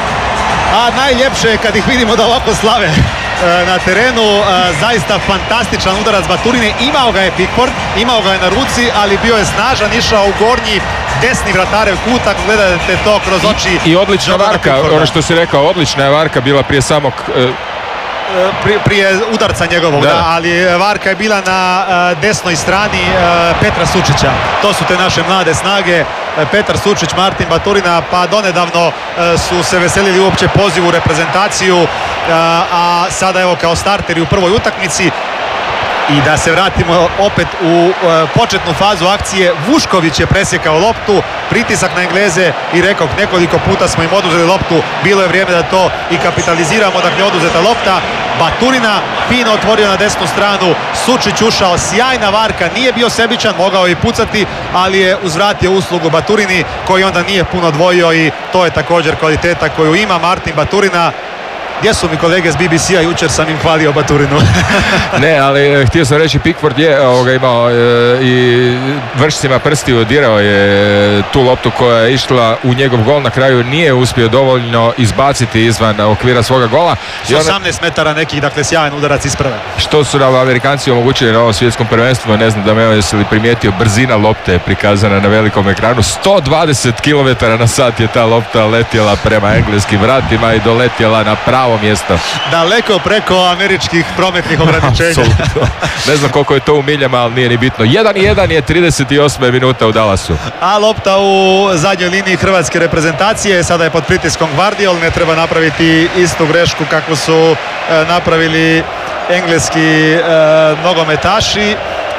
A najljepše je kad ih vidimo da ovako slave na terenu. Zaista fantastičan udarac Baturine, imao ga je Pickford, imao ga je na ruci, ali bio je snažan, išao u gornji desni vratarev kut, ako gledate to kroz oči. I, i odlična varka, ono što si rekao, odlična je varka bila prije samog Prije, prije udarca njegovog, da. Da, ali varka je bila na uh, desnoj strani uh, Petra Sučića. To su te naše mlade snage, uh, Petar Sučić, Martin Baturina, pa donedavno uh, su se veselili uopće pozivu u reprezentaciju, uh, a sada evo kao starteri u prvoj utakmici. I da se vratimo opet u uh, početnu fazu akcije, Vušković je presjekao loptu, pritisak na Engleze i rekao nekoliko puta smo im oduzeli loptu, bilo je vrijeme da to i kapitaliziramo, dakle oduzeta lopta. Baturina fino otvorio na desnu stranu, Sučić ušao, sjajna varka, nije bio sebičan, mogao je i pucati, ali je uzvratio uslugu Baturini koji onda nije puno dvojio i to je također kvaliteta koju ima Martin Baturina. Gdje su mi kolege s B B C-a, jučer sam im hvalio Baturinu. Ne, ali htio sam reći, Pickford je ovoga, imao e, i vršcima prstiju dirao je tu loptu koja je išla u njegov gol, na kraju nije uspio dovoljno izbaciti izvan okvira svoga gola. I ona, osamnaest metara nekih, dakle sjajan udarac isprave. Što su nam Amerikanci omogućili na ovom svjetskom prvenstvu, ne znam da me jesi li primijetio, brzina lopte je prikazana na velikom ekranu, sto dvadeset kilometara na sat je ta lopta letjela prema engleskim vratima i doletjela na pravo mjesto. Daleko preko američkih prometnih ograničenja. Ne znam koliko je to u miljama, ali nije ni bitno. jedan jedan je trideset osma minuta u Dallasu. A lopta u zadnjoj liniji hrvatske reprezentacije, sada je pod pritiskom Gvardiol, ne treba napraviti istu grešku kakvu su e, napravili engleski e, nogometaši. E,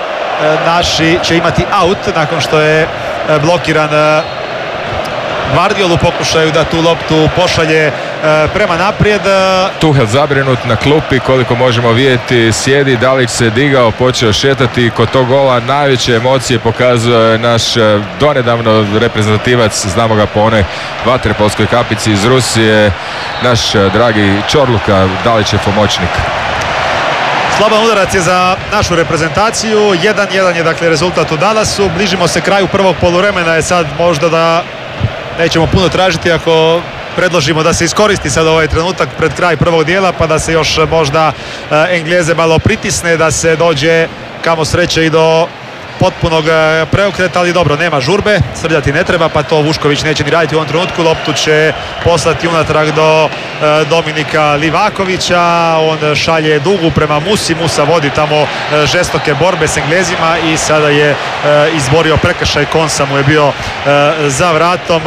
naši će imati out nakon što je e, blokiran e, Gvardiol u pokušaju da tu loptu pošalje e, prema naprijed. Tuhel zabrinut na klupi, koliko možemo vidjeti, sjedi, Dalić se digao, počeo šetati kod tog gola. Najveće emocije pokazuje naš donedavno reprezentativac, znamo ga po onoj vaterpolskoj kapici iz Rusije, naš dragi Čorluka, Dalićev pomoćnik. Sloban udarac je za našu reprezentaciju, jedan jedan je dakle rezultat u Dallasu. Bližimo se kraju prvog poluvremena, je sad možda da nećemo puno tražiti ako predložimo da se iskoristi sad ovaj trenutak pred kraj prvog dijela, pa da se još možda Engleze malo pritisne, da se dođe kamo sreće i do potpunog preokreta, ali dobro, nema žurbe, srljati ne treba, pa to Vušković neće ni raditi u ovom trenutku. Loptu će poslati unatrag do Dominika Livakovića, on šalje dugu prema Musi, Musa vodi tamo žestoke borbe s Englezima i sada je izborio prekršaj, Konsa mu je bio za vratom,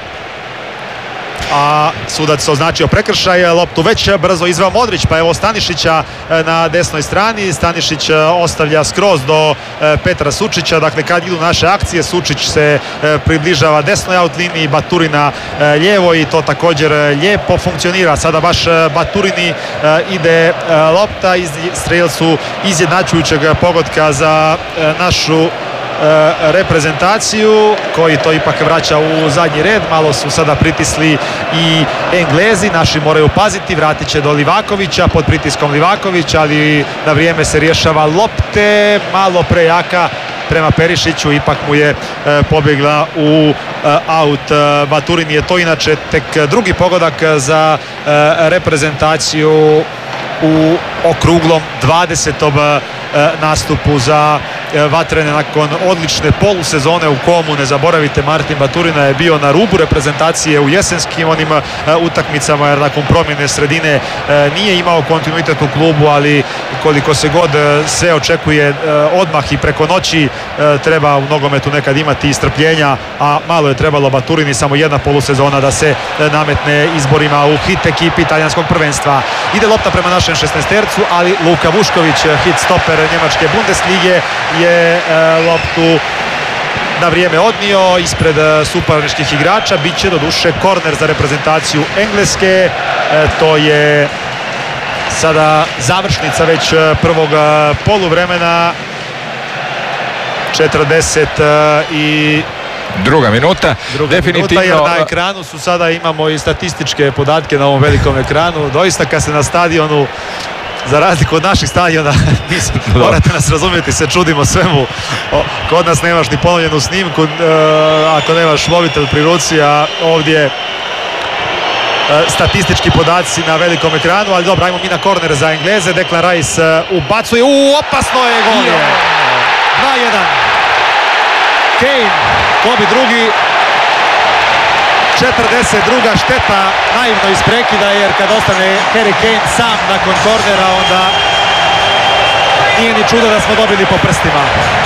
a sudac označio prekršaj. Loptu već brzo izveo Modrić, pa evo Stanišića na desnoj strani. Stanišić ostavlja skroz do Petra Sučića, dakle kad idu naše akcije Sučić se približava desnoj out liniji, Baturina lijevo i to također lijepo funkcionira. Sada baš Baturini ide lopta iz strelcu izjednačujućeg pogotka za našu reprezentaciju, koji to ipak vraća u zadnji red. Malo su sada pritisli i Englezi, naši moraju paziti, vratit će do Livakovića, pod pritiskom Livakovića, ali na vrijeme se rješava lopte, malo prejaka prema Perišiću, ipak mu je pobjegla u aut. Baturin je to inače tek drugi pogodak za reprezentaciju u okruglom dvadesetom nastupu za vatrene nakon odlične polusezone u Komu. Ne zaboravite, Martin Baturina je bio na rubu reprezentacije u jesenskim onim utakmicama, jer nakon promjene sredine nije imao kontinuitet u klubu, ali koliko se god sve očekuje odmah i preko noći, treba u nogometu nekad imati i strpljenja, a malo je trebalo Baturini, samo jedna polusezona da se nametne izborima u hit ekipi talijanskog prvenstva. Ide lopta prema našem šesnaestercu, ali Luka Vušković, hit stoper njemačke Bundeslige, je loptu na vrijeme odnio ispred suparničkih igrača. Biće doduše korner za reprezentaciju Engleske. To je sada završnica već prvog poluvremena. četrdeset i druga minuta. Druga definitivno minuta, jer na ekranu su sada, imamo i statističke podatke na ovom velikom ekranu. Doista kad se na stadionu, za razliku od naših stadiona, morate nas razumjeti, se čudimo svemu. O, kod nas nemaš ni ponovljenu snimku, e, ako nemaš mobitel pri ruci, a ovdje e, statistički podaci na velikom ekranu. Ali dobro, ajmo mi na korner za Engleze. Declan Rice e, ubacuje, u opasno je, gol je. dva jedan. Kane, ko bi drugi. četrdeset druga šteta, naivno iz prekida, jer kad ostane Harry Kane sam nakon kornera, onda nije ni čudo da smo dobili po prstima.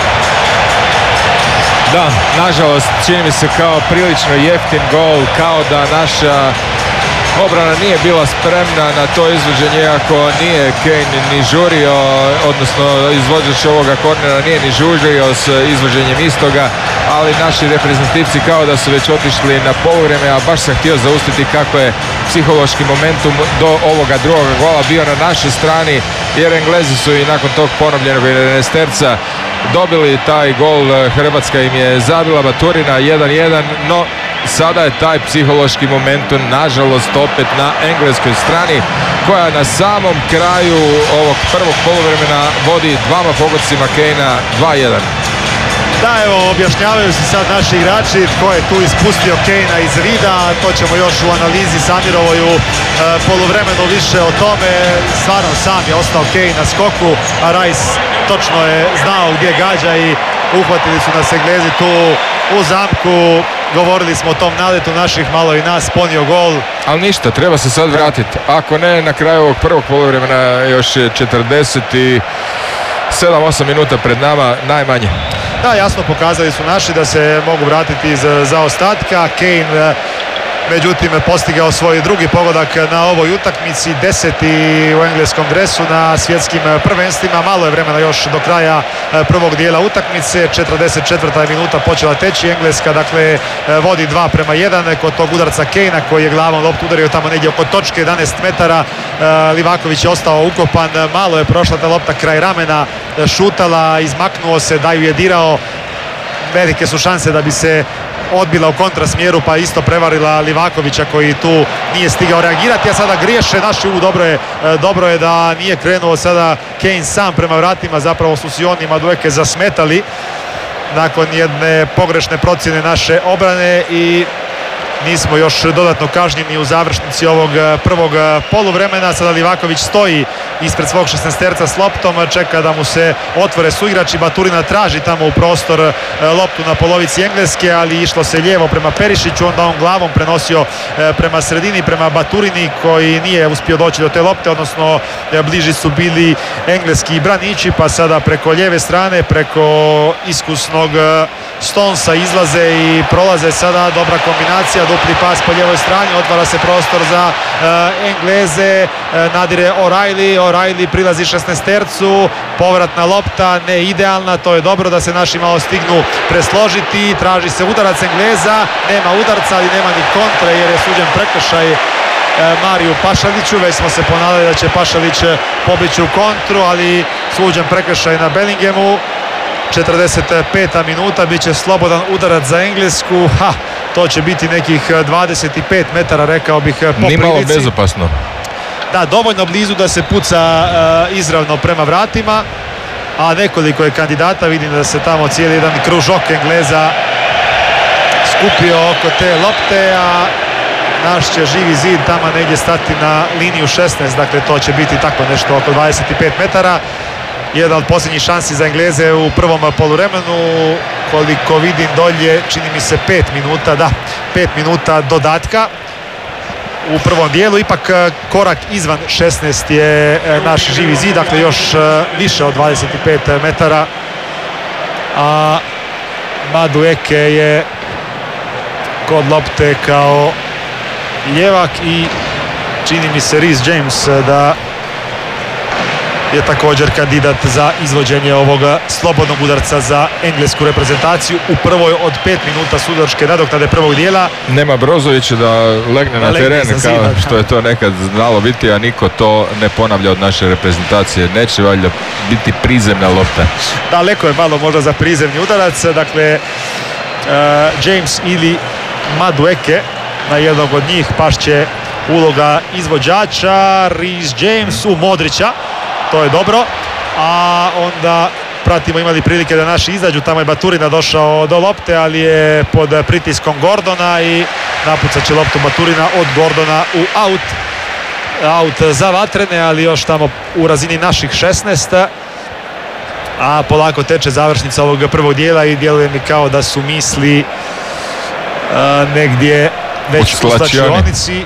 Da, nažalost, čini mi se kao prilično jeftin gol, kao da naša obrana nije bila spremna na to izvođenje, iako nije Kane ni žurio, odnosno izvođač ovoga kornera nije ni žurio s izvođenjem istoga, ali naši reprezentativci kao da su već otišli na poluvreme, a baš sam htio zaustaviti kako je psihološki momentum do ovoga drugoga gola bio na našoj strani, jer Englezi su i nakon tog ponovljenog jedanaesterca dobili taj gol. Hrvatska im je zabila Baturina jedan jedan, no sada je taj psihološki momentum nažalost opet na engleskoj strani, koja na samom kraju ovog prvog poluvremena vodi dvama pogodcima Kanea dva jedan. Da, evo, objašnjavaju se sad naši igrači tko je tu ispustio Kanea iz vida. To ćemo još u analizi Samirovoj u e, poluvremenu više o tome. Stvarno sam je ostao Kane na skoku, a Rice točno je znao gdje gađa i uhvatili su nas Englezi tu u zamku. Govorili smo o tom naletu naših, malo i nas ponio gol. Ali ništa, treba se sad vratiti. Ako ne, na kraju ovog prvog poluvremena još je četrdeset sedam osam minuta pred nama, najmanje. Da, jasno pokazali su naši da se mogu vratiti iz zaostatka. Kane međutim postigao svoj drugi pogodak na ovoj utakmici, deseti u engleskom dresu na svjetskim prvenstvima. Malo je vremena još do kraja prvog dijela utakmice. četrdeset četvrta je minuta počela teći Engleska, dakle vodi dva prema jedan kod tog udarca Kanea koji je glavom loptu udario tamo negdje oko točke jedanaest metara. Livaković je ostao ukopan, malo je prošla ta lopta kraj ramena šutala, izmaknuo se, da ju je dirao. Velike su šanse da bi se odbila u kontrasmjeru, pa isto prevarila Livakovića koji tu nije stigao reagirati, a sada griješe naši. U dobro je, dobro je da nije krenuo sada Kane sam prema vratima, zapravo su si oni Madueke zasmetali nakon jedne pogrešne procjene naše obrane i nismo još dodatno kažnjeni u završnici ovog prvog poluvremena. Sada Livaković stoji ispred svog šesnaesterca s loptom, čeka da mu se otvore suigrači. Baturina traži tamo u prostor loptu na polovici Engleske, ali išlo se lijevo prema Perišiću, onda on glavom prenosio prema sredini, prema Baturini koji nije uspio doći do te lopte, odnosno bliži su bili engleski braniči, pa sada preko lijeve strane, preko iskusnog Stonesa izlaze i prolaze. Sada dobra kombinacija, dupli pas po lijevoj strani, otvara se prostor za uh, Engleze, uh, nadire O'Reilly, O'Reilly prilazi šesnaestercu, povratna lopta, ne idealna, to je dobro da se naši malo stignu presložiti, traži se udarac Engleza, nema udarca, ali nema ni kontre jer je suđen prekršaj uh, Mariju Pašaliću. Već smo se ponadali da će Pašalić pobjeći u kontru, ali suđen prekršaj na Bellinghamu. četrdeset peta minuta, bit će slobodan udarac za Englesku. Ha, to će biti nekih dvadeset pet metara, rekao bih, po prilici. Nimalo bezopasno. Da, dovoljno blizu da se puca uh, izravno prema vratima, a nekoliko je kandidata. Vidim da se tamo cijeli jedan kružok Engleza skupio oko te lopte, a naš će Živi zid tamo negdje stati na liniju šesnaest, dakle to će biti tako nešto oko dvadeset pet metara. Jedna od posljednjih šansi za Engleze u prvom poluvremenu, koliko vidim dolje, čini mi se pet minuta, da, pet minuta dodatka u prvom dijelu. Ipak korak izvan šesnaest je naš Živi zid, dakle još više od dvadeset pet metara, a Madueke je kod lopte kao ljevak i čini mi se Reece James da je također kandidat za izvođenje ovog slobodnog udarca za englesku reprezentaciju u prvoj od pet minuta sudačke nadoknade prvog dijela. Nema Brozovića da legne na teren kao što je to nekad znalo biti, a niko to ne ponavlja od naše reprezentacije. Neće valjda biti prizemna lopta. Daleko je malo možda za prizemni udarac, dakle uh, James ili Madueke na jednog od njih pašće uloga izvođača. Reece James u Modrića, to je dobro, a onda pratimo, imali prilike da naši izađu, tamo je Baturina došao do lopte, ali je pod pritiskom Gordona i napucat će loptu Baturina od Gordona u aut. Aut za Vatrene, ali još tamo u razini naših šesnaest, a polako teče završnica ovog prvog dijela i djeluje mi kao da su misli uh, negdje već u slačionici.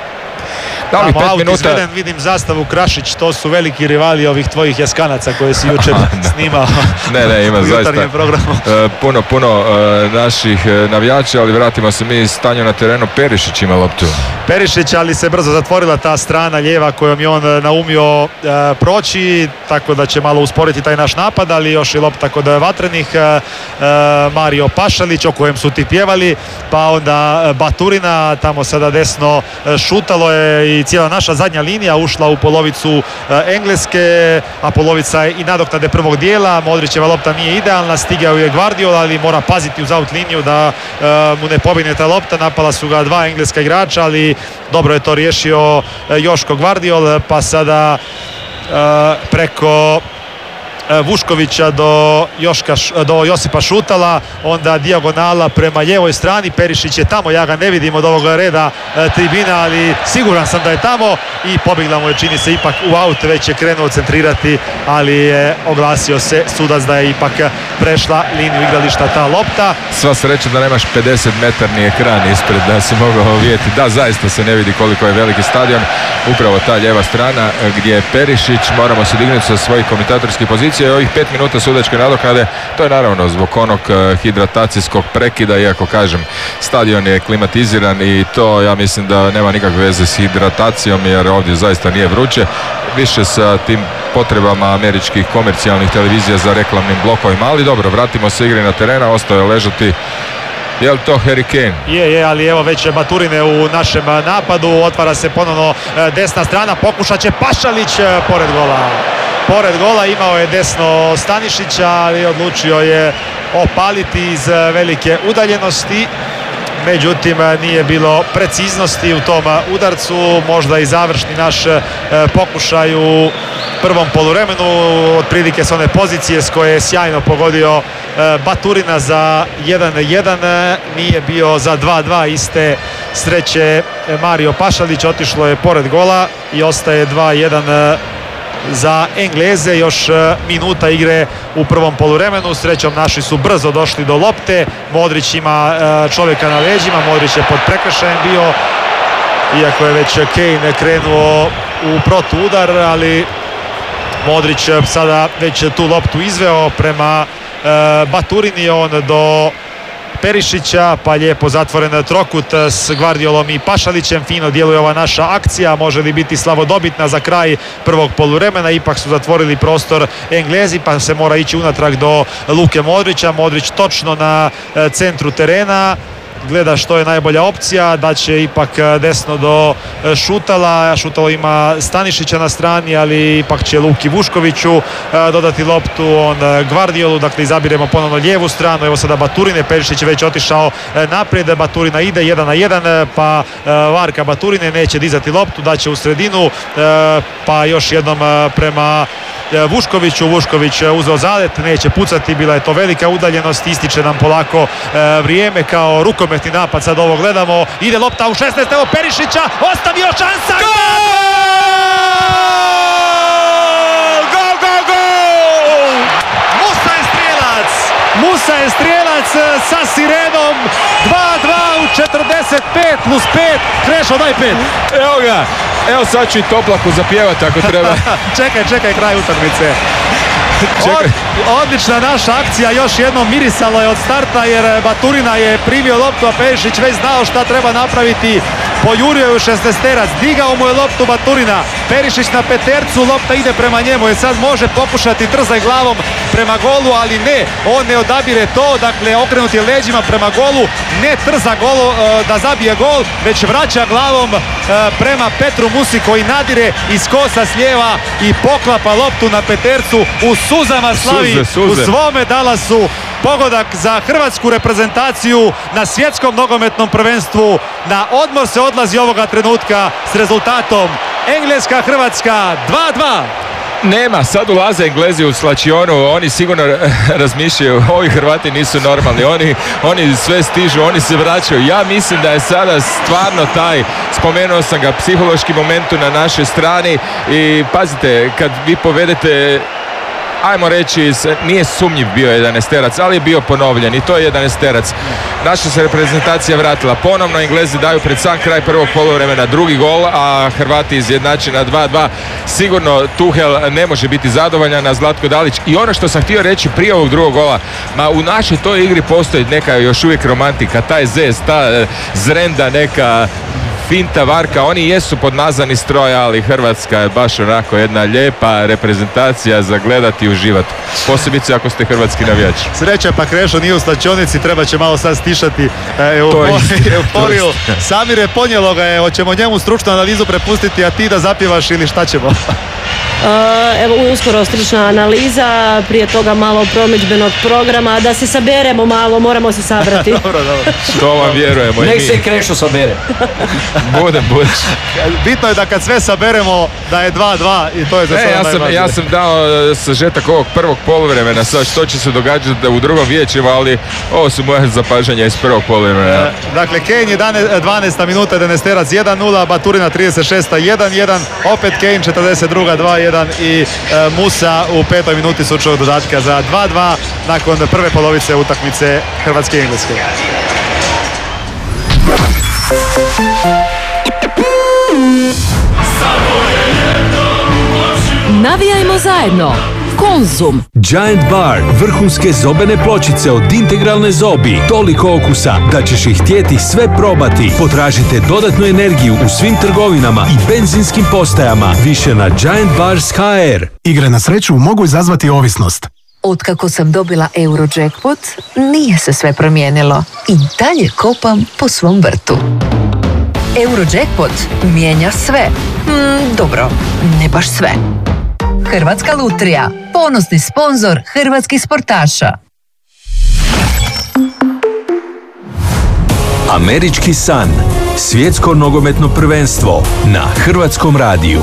Da li pet minuta... izveden, vidim zastavu Krašić, to su veliki rivali ovih tvojih Jaskanaca koje si jučer snimao. Ne, ne, ima zaista uh, puno, puno uh, naših uh, navijača, ali vratimo se mi stanju na terenu. Perišić ima loptu. Perišić, ali se brzo zatvorila ta strana lijeva kojom je on naumio uh, proći, tako da će malo usporiti taj naš napad, ali još je lopta kod Vatrenih. Uh, uh, Mario Pašalić, o kojem su ti pjevali, pa onda Baturina, tamo sada desno uh, šutalo je i cijela naša zadnja linija ušla u polovicu uh, Engleske, a polovica je i nadoknade prvog dijela. Modrićeva lopta nije idealna, stigao je Gvardiol, ali mora paziti uz out liniju da uh, mu ne pobjegne ta lopta. Napala su ga dva engleska igrača, ali dobro je to riješio uh, Joško Gvardiol, pa sada uh, preko Vuškovića do, Joška, do Josipa Šutala, onda dijagonala prema lijevoj strani. Perišić je tamo, ja ga ne vidim od ovog reda e, tribina, ali siguran sam da je tamo i pobjegla mu je, čini se, ipak u aut. Već je krenuo centrirati, ali je oglasio se sudac da je ipak prešla liniju igrališta ta lopta. Sva sreća da nemaš pedeset metarni ekran ispred da si mogao vidjeti. Da, zaista se ne vidi koliko je veliki stadion. Upravo ta lijeva strana gdje je Perišić. Moramo se dignuti sa svojih komentatorskih pozicija. I ovih pet minuta sudačke nadoknade, to je naravno zbog onog hidratacijskog prekida, iako kažem stadion je klimatiziran i to ja mislim da nema nikakve veze s hidratacijom, jer ovdje zaista nije vruće, više sa tim potrebama američkih komercijalnih televizija za reklamnim blokovima. Ali dobro, vratimo se igri na terena, ostao je ležati. Je li to Harry Kane? Je, je, ali evo već Baturine u našem napadu. Otvara se ponovno desna strana, pokušat će Pašalić pored gola. Pored gola imao je desno Stanišića, ali odlučio je opaliti iz velike udaljenosti. međutim nije bilo preciznosti u tom udarcu, možda i završni naš pokušaj u prvom poluvremenu, otprilike s one pozicije s koje je sjajno pogodio Baturina za jedan jedan, nije bio za dva dva, iste sreće Mario Pašalić, otišlo je pored gola i ostaje dva jedan za Engleze. Još minuta igre u prvom poluvremenu, srećom naši su brzo došli do lopte, Modrić ima čovjeka na leđima, Modrić je pod prekršajem bio, iako je već Kane krenuo u protuudar, ali Modrić sada već tu loptu izveo prema Baturini, on do Perišića, pa lijepo zatvoren trokut s Gvardiolom i Pašalićem. Fino djeluje ova naša akcija, može li biti slavodobitna za kraj prvog poluvremena. Ipak su zatvorili prostor Englezi, pa se mora ići unatrag do Luke Modrića. Modrić točno na centru terena, gleda što je najbolja opcija, da će ipak desno do Šutala. Šutalo ima Stanišića na strani, ali ipak će Luki Vuškoviću dodati loptu, on Gvardiolu, dakle izabiremo ponovno lijevu stranu. Evo sada Baturine, Perišić je već otišao naprijed, Baturina ide jedan na jedan, pa varka Baturine, neće dizati loptu, daće u sredinu, pa još jednom prema Vuškoviću. Vušković uzeo zalet, neće pucati, bila je to velika udaljenost, ističe nam polako vrijeme kao rukometni napad, sad ovo gledamo, ide lopta u šesnaest, evo Perišića, ostavio šansa, gol! Gol, gol, gol! Musa je strijelac, Musa je strijelac sa sirenom, dva dva u četrdeset pet plus pet, Krešo daj pet. Evo ga, evo sad ću i Toplaku zapjevati ako treba. čekaj, čekaj kraj utakmice. Od, odlična naša akcija, još jednom mirisalo je od starta jer Baturina je primio loptu, a Perišić već znao šta treba napraviti, pojurio je u šesnaesterac, digao mu je loptu Baturina, Perišić na petercu, lopta ide prema njemu i sad može pokušati trzaj glavom prema golu, ali ne, on ne odabire to, dakle okrenut je leđima prema golu, ne trza golu da zabije gol, već vraća glavom prema Petru Musi koji nadire iz kosa s lijeva i poklapa loptu na petercu, u suzama slavi, suze, suze. U svome Dallasu pogodak za hrvatsku reprezentaciju na svjetskom nogometnom prvenstvu. Na odmor se odlazi ovoga trenutka s rezultatom Engleska-Hrvatska dva dva. Nema, sad ulaze Englezi u slačionu, oni sigurno razmišljaju, ovi Hrvati nisu normalni, oni, oni sve stižu, oni se vraćaju. Ja mislim da je sada stvarno taj, spomenuo sam ga, psihološki momentu na našoj strani i pazite, kad vi povedete, ajmo reći, nije sumnjiv bio jedanaesterac, ali je bio ponovljen i to je jedanaesterac. Naša se reprezentacija vratila ponovno, Englezi daju pred sam kraj prvog poluvremena drugi gol, a Hrvati izjednače na dva dva. Sigurno Tuhel ne može biti zadovoljan, na Zlatko Dalić. I ono što sam htio reći prije ovog drugog gola, ma u našoj toj igri postoji neka još uvijek romantika, taj zez, ta zrenda neka finta, varka, oni jesu podmazani stroj, ali Hrvatska je baš onako jedna lijepa reprezentacija za gledati i uživati. Posebice ako ste hrvatski navijač. Sreća pa Krešo nije u slačionici, treba će malo sad stišati euforiju. Samire, ponijelo ga je, hoćemo njemu stručnu analizu prepustiti, a ti da zapjevaš ili šta ćemo? Uh, evo uskoro stručna analiza, prije toga malo promidžbenog programa, da se saberemo malo, moramo se sabrati. Dobro, dobro. To vam vjerujemo i mi. Nek se Krešo sabere. Budem, budem. Bitno je da kad sve saberemo da je dva dva i to je za e, sada ja sam, najvažnije. ja sam dao sažetak ovog prvog poluvremena, sad što će se događati u drugom vijećima, ali ovo su moje zapažanja iz prvog poluvremena. E, dakle, Kane dvanaesta minuta, jedanaesterac jedan nula, Baturina trideset šesta jedan jedan, opet Kane četrdeset druga dva jedan i e, Musa u petoj minuti sučnog dodatka za dva dva nakon prve polovice utakmice Hrvatske i Engleske. Navijajmo zajedno. Konzum. Giant Bar, vrhunske zobene pločice od integralne zobi, toliko okusa da ćeš ih htjeti sve probati. Potražite dodatnu energiju u svim trgovinama i benzinskim postajama. Više na Giant Bars ha er. Igre na sreću mogu izazvati ovisnost. Otkako sam dobila Eurojackpot, nije se sve promijenilo. I dalje kopam po svom vrtu. Eurojackpot mijenja sve. Mm, dobro, ne baš sve. Hrvatska lutrija, ponosni sponzor hrvatskih sportaša. Američki san. Svjetsko nogometno prvenstvo na Hrvatskom radiju.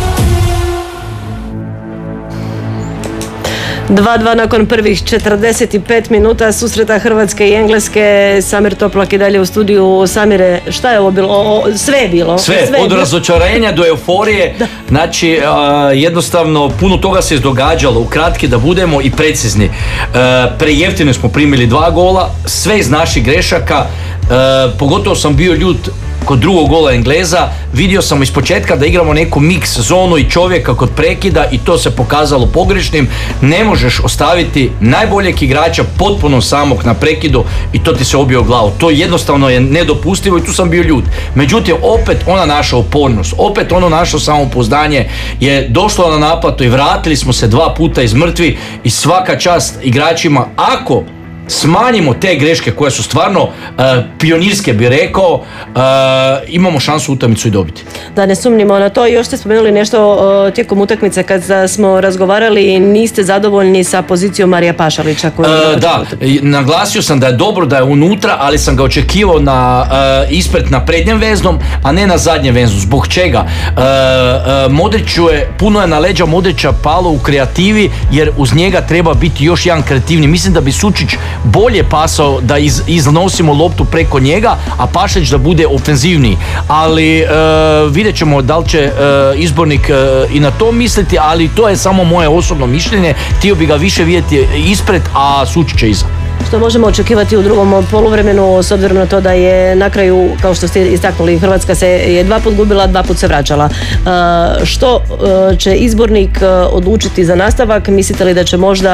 dva dva nakon prvih četrdeset pet minuta susreta Hrvatske i Engleske. Samir Toplak i dalje u studiju. Samire, šta je ovo bilo? O, sve je bilo. Sve, sve od bilo. Razočarenja do euforije. Da. Znači, a, jednostavno, puno toga se događalo. Ukratke da budemo i precizni. A, prejeftino smo primili dva gola, sve iz naših grešaka. A, pogotovo sam bio ljut kod drugog gola Engleza. Vidio sam iz početka da igramo neku mix zonu i čovjeka kod prekida i to se pokazalo pogrešnim. Ne možeš ostaviti najboljeg igrača potpuno samog na prekidu i to ti se obije u glavu. To jednostavno je nedopustivo i tu sam bio ljut. Međutim, opet ona naša upornost, opet ono naše samopouzdanje je došlo na naplatu i vratili smo se dva puta iz mrtvi i svaka čast igračima. Ako smanjimo te greške koje su stvarno uh, pionirske, bi rekao, uh, imamo šansu utakmicu i dobiti. Da ne sumnimo na to. Još ste spomenuli nešto uh, tijekom utakmice kad smo razgovarali, niste zadovoljni sa pozicijom Marija Pašalića. Koju uh, da, naglasio sam da je dobro da je unutra, ali sam ga očekivao na uh, ispred na prednjem veznom, a ne na zadnjem veznom. Zbog čega? Uh, uh, Modriću je, puno je na leđa Modrića palo u kreativi, jer uz njega treba biti još jedan kreativni. Mislim da bi Sučić bolje pasao da iz, iznosimo loptu preko njega, a Pašalić da bude ofenzivniji. Ali e, vidjet ćemo da li će e, izbornik e, i na to misliti, ali to je samo moje osobno mišljenje. Htio bi ga više vidjeti ispred, a Sučić je iza. Što možemo očekivati u drugom poluvremenu, s obzirom na to da je na kraju, kao što ste istaknuli, Hrvatska se je dva put gubila, dva put se vraćala. Što će izbornik odlučiti za nastavak? Mislite li da će možda